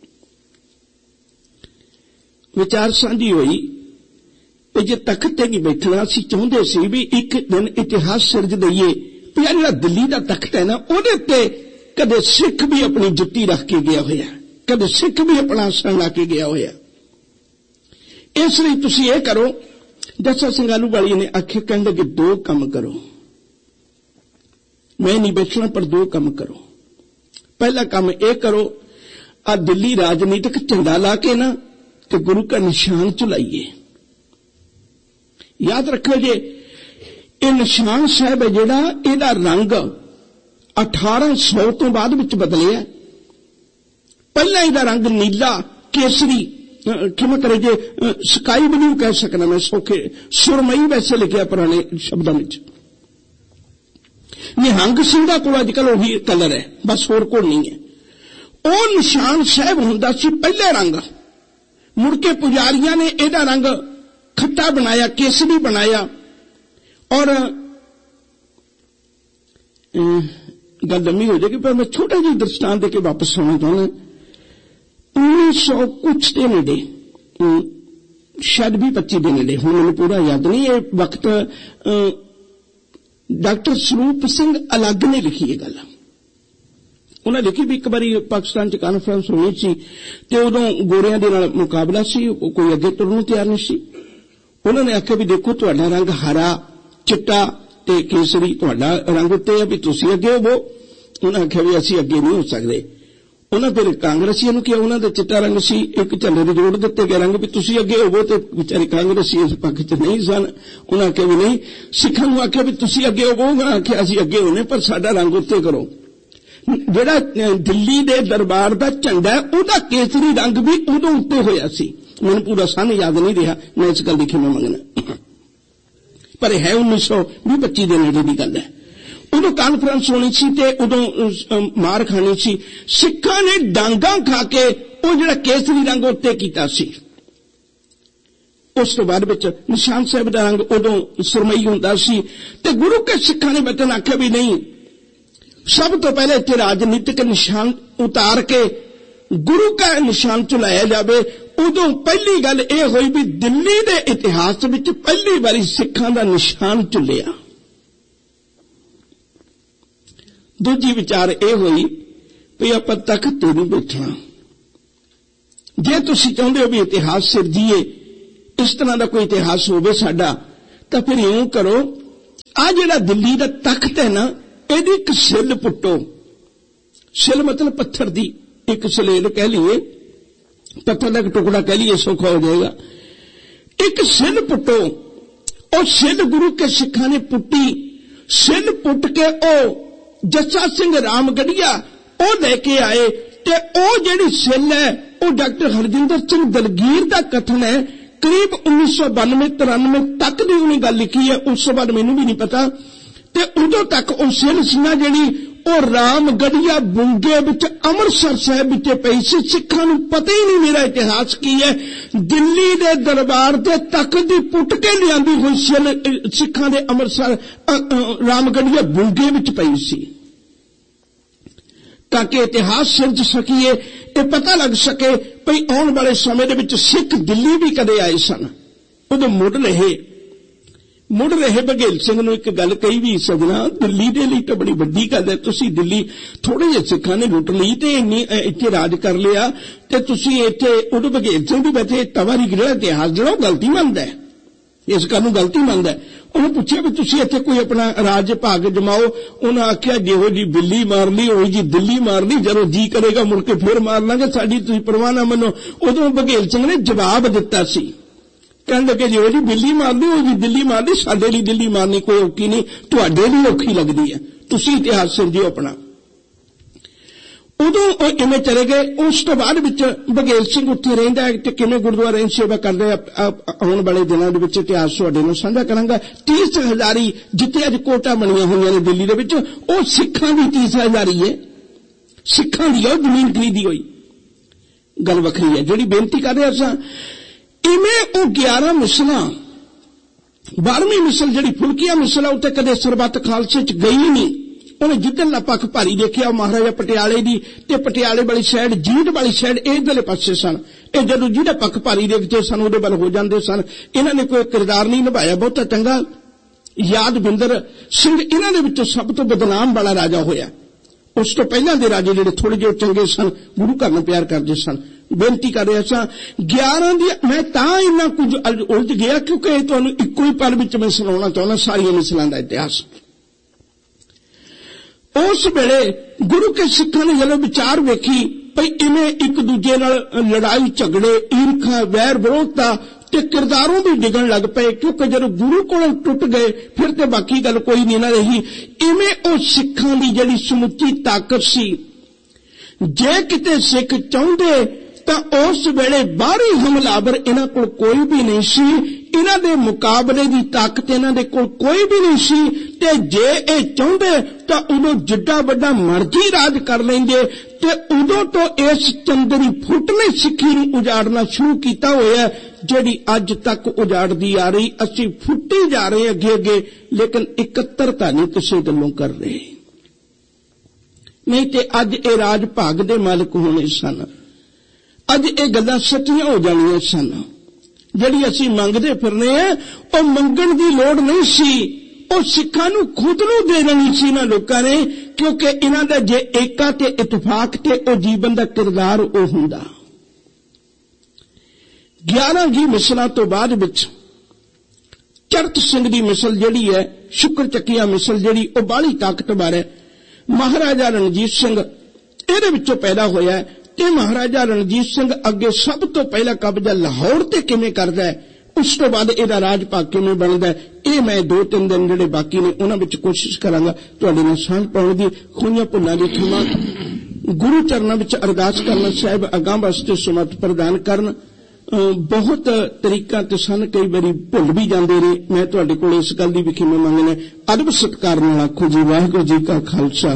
विचार साझी हुई जे तख्त ते नहीं बैठना, असीं चाहुंदे सी भी एक दिन इतिहास सिरज दईए भी आ जिहड़ा दिल्ली दा तख्त है ना उहदे ते कदे सिख भी अपनी जुत्ती रख के गया होया, कदे सिख भी अपना आसन ला के गया होया। इसलिए तुसीं इह करो, जस्सा सिंह आहलूवालिया ने आखे कहने लगे दो काम करो, मैं नहीं बैठना पर दो काम करो। पहला काम यह करो, आ दिल्ली राजनीतिक झंडा ला के ना ते गुरु का निशान चलाइए। याद रखो जे ये निशान साहब है जिहड़ा इहदा रंग अठारह सौ तो बाद विच बदलिया। पहला इहदा रंग नीला केसरी, क्षमा करे जे स्काई ब्लू कह सकना मैं, सौखे सुरमई वैसे लिखिया पुराने शब्दों में। निहंग सिंह कोल अजकल उही कलर है, बस होर कोल नहीं है। वो निशान साहब हुंदा सी पहले रंग, मुड़ के पुजारियां ने इहदा रंग खट्टा बनाया, केसरी बनाया। और गल लम्मी हो जाएगी पर मैं छोटा जी दृष्टांत देके वापस आना चाहना। उन्नीस सौ कुछ के नेड़े, शायद भी पच्ची के नेड़े, हुण मैनूं पूरा याद नहीं, ये वक्त डॉक्टर स्वरूप सिंह अलग ने लिखी है गल। उन्हें लिखी भी एक बारी पाकिस्तान च कानफ्रेंस होनी सी ते उदों गोरियां दे नाल मुकाबला सी, कोई अगे तुरन नूं तैयार नहीं सी। उन्होंने आख्या भी देखो तुहाडा रंग हरा चिट्टा ते केसरी तुहाडा रंग उत्ते है भी तुसीं अगे होवो। उन्हें आख्या भी असीं अगे नहीं हो सकदे। उन्हें फिर कांग्रेसियों नूं किहा, उन्हां दे चिट्टा रंग सी, एक झंडे दे जोड़ दित्ते गए रंग भी तुसीं अगे होवो, ते बेचारे कांग्रेसी इस पक्ष च नहीं सन। उन्हें आख्या भी नहीं, सिखां नूं आख्या भी तुसीं अगे होवो, उन्हें आख्या असीं अगे होने पर साडा रंग उत्ते करो। जिहड़ा दिल्ली दे दरबार दा झंडा है उहदा केसरी रंग भी उदों उत्ते होया सी। मैनूं पूरा सन याद नहीं रहा, मैं इस गल दी खिमा मंगना, पर है उन्नीस सौ भी पच्ची के नेड़े की गल है। उदों कानफ्रेंस होनी सी ते उदों मार खानी सी। सिखां ने डांगा खा के वो जिहड़ा केसरी रंग उत्ते कीता सी। उस तो बाद विच निशान साहब दा रंग उदों सुरमई हुंदा सी ते गुरु के सिखां ने वतन आख्या भी नहीं, सब तो पहले इत्थे राजनीतिक निशान उतार के गुरु का निशान चलाया जाए। उदों पहली गल यह हुई भी दिल्ली के इतिहास विच पहली बारी सिखां दा निशान चुलिया। दूजी विचार यह हुई भी आपां तख्त ते नहीं बैठना। जे तुसीं चाहुंदे हो भी इतिहास सिरजीए, इस तरह का कोई इतिहास होवे साडा, तां फिर इउं करो, आ जिहड़ा दिल्ली दा तख्त है ना, इहदी एक सिल पुट्टो। सिल मतलब पत्थर दी एक सलेल कह लीए, पत्थर का एक टुकड़ा कह लीए, सौखा हो जाएगा। एक सिल पुट्टो। और सिल गुरु के सिखां ने पुट्टी। सिल पुट के ओ जस्सा सिंह रामगढ़िया ओ लेके आए ते ओ जिहड़ी सिल है ओ डॉक्टर हरजिंदर सिंह दलगीर दा कथन है। करीब उन्नीस सौ बानवे तिरानवे तक दी उन्हें गल लिखी है, उस बाद मैनूं भी नहीं पता। ते उदों तक ओ सिल सी ना जिहड़ी और रामगढ़िया बुंगे विच अमृतसर साहिब विच पई सी। सिखां नूं पता ही नहीं मेरा इतिहास की है। दिल्ली दे दरबार दे तक दी पुट के लियांदी हुई सिल सिखां दे अमृतसर रामगढ़िया बुंगे विच पई सी, ताकि इतिहास सिरज सकीए, ये पता लग सके भई आने वाले समय दे विच सिख दिल्ली भी कदे आए सन, उदों मुड़ रहे मुड़ रहे। बघेल सिंह ने एक गल कही भी, सजना दिल्ली दे लई तां बड़ी वड्डी गल है, तुसीं दिल्ली थोड़े जे सिखां ने लुट लई ते इन्नी इत्थे राज कर लिया ते तुसीं इत्थे। उदों बघेल सिंह भी वैसे तवारी जिहड़ा इतिहास जिहड़ा गलती मनदा है, इस गल नूं गलती मनदा है। उन्हें पूछा भी तुसीं इत्थे कोई अपना राज भाग जमाओ। उन्हें आख्या जिहो जी बिल्ली मार ली उही जी दिल्ली मार ली, जदों जी करेगा मुड़ के फिर मार लांगे, साडी तुसीं परवाह ना मनो। उदों बघेल सिंह ने जवाब दिता सी, कहने लगे जिहो जी बिल्ली मारनी उही जी दिल्ली मार ली, साडे लई दिल्ली मारनी कोई औखी नहीं, तुहाडे लई औखी लगदी है, तुसीं इतिहास सिरजिओ अपना। उदों इवें चले गए। उस तो बाद विच बघेल सिंह उत्थे रहिंदा है ते किवें गुरुद्वारे दी सेवा करदे आउण वाले दिनां दे विच इतिहास तुहाडे नाल साझा करांगा। तीस हजारी जिथे अज कोटा बणीਆਂ होईਆਂ ने दिल्ली दे विच, ओह सिखां दी तीस हजारी है, सिखां दी ओह जमीन खरीदी होई गल वखरी है। जिहड़ी बेनती कर रहे असां इवें ओह ग्यारह मिसलां, बारहवीं मिसल जिहड़ी फुलकिया मिसल है उत्ते कदे सरबत खालसे च गई नहीं। उन्हें जिधरला पक्ष भारी देखिया महाराजा पटियाले दी ते पटियाले वाली साइड जींद वाली साइड इधरले पासे सन। ये जदों जिहड़ा पक्ष भारी देखते सन उहदे वल हो जांदे सन। इन्हां ने कोई किरदार नहीं निभाया बहुता चंगा। यादविंदर सिंह इन्हां दे विचों सब तो बदनाम वाला राजा होया। उस तो पहलां दे राजे जिहड़े थोड़े जिहे चंगे सन, गुरु घर नूं प्यार करदे सन। बेनती कर रहा सा ग्यारह दी मैं तां इन्ना कुछ उलझ गया क्योंकि तुहानूं इक्को ही पल विच मैं सुणाउणा चाहुंदा सारियां मिसलां दा इतिहास। उस वेले गुरु के सिखां ने जदों विचार वेखी भई इवें एक दूजे नाल लड़ाई झगड़े ईरखा वैर विरोधता ਤੇ ਕਿਰਦਾਰੋਂ ਵੀ ਡਿੱਗਣ ਲੱਗ ਪਏ, ਕਿਉਂਕਿ ਜਦੋਂ ਗੁਰੂ ਕੋਲੋਂ ਟੁੱਟ ਗਏ ਫਿਰ ਤੇ ਬਾਕੀ ਗੱਲ ਕੋਈ ਨਹੀਂ ਨਾ ਰਹੀ। ਇਵੇਂ ਉਹ ਸਿੱਖਾਂ ਦੀ ਜਿਹੜੀ ਸਮੁੱਚੀ ਤਾਕਤ ਸੀ, ਜੇ ਕਿਤੇ ਸਿੱਖ ਚਾਹੁੰਦੇ ਤਾਂ ਉਸ ਵੇਲੇ ਬਾਹਰੀ ਹਮਲਾਵਰ ਇਹਨਾਂ ਕੋਲ ਕੋਈ ਵੀ ਨਹੀਂ ਸੀ, ਇਹਨਾਂ ਦੇ ਮੁਕਾਬਲੇ ਦੀ ਤਾਕਤ ਇਹਨਾਂ ਦੇ ਕੋਲ ਕੋਈ ਵੀ ਨਹੀਂ ਸੀ। ਤੇ ਜੇ ਇਹ ਚਾਹੁੰਦੇ ਤਾਂ ਉਦੋਂ ਜਿੱਡਾ ਵੱਡਾ ਮਰਜ਼ੀ ਰਾਜ ਕਰ ਲੈਂਦੇ। ਤੇ ਉਦੋਂ ਤੋਂ ਇਸ ਚੰਦਰੀ ਫੁੱਟ ਨੇ ਸਿੱਖੀ ਨੂੰ ਉਜਾੜਨਾ ਸ਼ੁਰੂ ਕੀਤਾ ਹੋਇਆ, ਜਿਹੜੀ ਅੱਜ ਤੱਕ ਉਜਾੜਦੀ ਆ ਰਹੀ। ਅਸੀਂ ਫੁੱਟੀ ਜਾ ਰਹੇ ਅੱਗੇ ਅੱਗੇ, ਲੇਕਿਨ ਇਕੱਤਰਤਾ ਨਹੀਂ ਕਿਸੇ ਗੱਲੋਂ ਕਰ ਰਹੇ। ਨਹੀਂ ਤੇ ਅੱਜ ਇਹ ਰਾਜ ਭਾਗ ਦੇ ਮਾਲਕ ਹੋਣੇ ਸਨ, ਅੱਜ ਇਹ ਗੱਲਾਂ ਸੱਚੀਆਂ ਹੋ ਜਾਣੀਆਂ ਸਨ। ਜਿਹੜੀ ਅਸੀਂ ਮੰਗਦੇ ਫਿਰਨੇ ਆ, ਉਹ ਮੰਗਣ ਦੀ ਲੋੜ ਨਹੀਂ ਸੀ, ਉਹ ਸਿੱਖਾਂ ਨੂੰ ਖੁਦ ਨੂੰ ਦੇ ਦੇਣੀ ਸੀ ਨਾ ਲੋਕਾਂ ਨੇ, ਕਿਉਂਕਿ ਇਹਨਾਂ ਦਾ ਜੇ ਏਕਾ ਤੇ ਇਤਫਾਕ ਤੇ ਉਹ ਜੀਵਨ ਦਾ ਕਿਰਦਾਰ ਉਹ ਹੁੰਦਾ। ਗਿਆਰਾਂ ਹੀ ਮਿਸਲਾਂ ਤੋਂ ਬਾਅਦ ਵਿੱਚ ਚੜਤ ਸਿੰਘ ਦੀ ਮਿਸਲ ਜਿਹੜੀ ਹੈ, ਸ਼ੁਕਰ ਚੱਕੀਆ ਮਿਸਲ ਜਿਹੜੀ, ਉਹ ਬਾਹਲੀ ਤਾਕਤਵਰ ਹੈ। ਮਹਾਰਾਜਾ ਰਣਜੀਤ ਸਿੰਘ ਇਹਦੇ ਵਿੱਚੋਂ ਪੈਦਾ ਹੋਇਆ ਤੇ ਮਹਾਰਾਜਾ ਰਣਜੀਤ ਸਿੰਘ ਅੱਗੇ ਸਭ ਤੋਂ ਪਹਿਲਾਂ ਕਬਜ਼ਾ ਲਾਹੌਰ ਤੇ ਕਿਵੇਂ ਕਰਦਾ ਹੈ, ਉਸ ਤੋਂ ਬਾਅਦ ਇਹਦਾ ਰਾਜ ਭਾਗ ਕਿਵੇਂ ਬਣਦਾ ਹੈ, ਇਹ ਮੈਂ ਦੋ ਤਿੰਨ ਦਿਨ ਜਿਹੜੇ ਬਾਕੀ ਨੇ ਉਹਨਾਂ ਵਿੱਚ ਕੋਸ਼ਿਸ਼ ਕਰਾਂਗਾ ਤੁਹਾਡੇ ਨਾਲ ਸਾਂਝ ਪਾਉਣ ਦੀ। ਖੂਹੀਆਂ ਭੁੱਲਾਂ ਦੀ ਥਾਂ ਗੁਰੂ ਚਰਨਾਂ ਵਿੱਚ ਅਰਦਾਸ ਕਰਨਾ, ਸਾਹਿਬ ਅਗਾਂਹ ਵਾਸਤੇ ਸੁਮਤ ਪ੍ਰਦਾਨ ਕਰਨ। ਬਹੁਤ ਤਰੀਕਾਂ ਤੇ ਸਨ, ਕਈ ਵਾਰੀ ਭੁੱਲ ਵੀ ਜਾਂਦੇ ਨੇ। ਮੈਂ ਤੁਹਾਡੇ ਕੋਲ ਇਸ ਗੱਲ ਦੀ ਵੀ ਖਿਮਾ ਮੰਗਣਾ, ਅਦਬ ਸਤਿਕਾਰ ਨਾਲ ਆਖੋ ਜੀ ਵਾਹਿਗੁਰੂ ਜੀ ਕਾ ਖਾਲਸਾ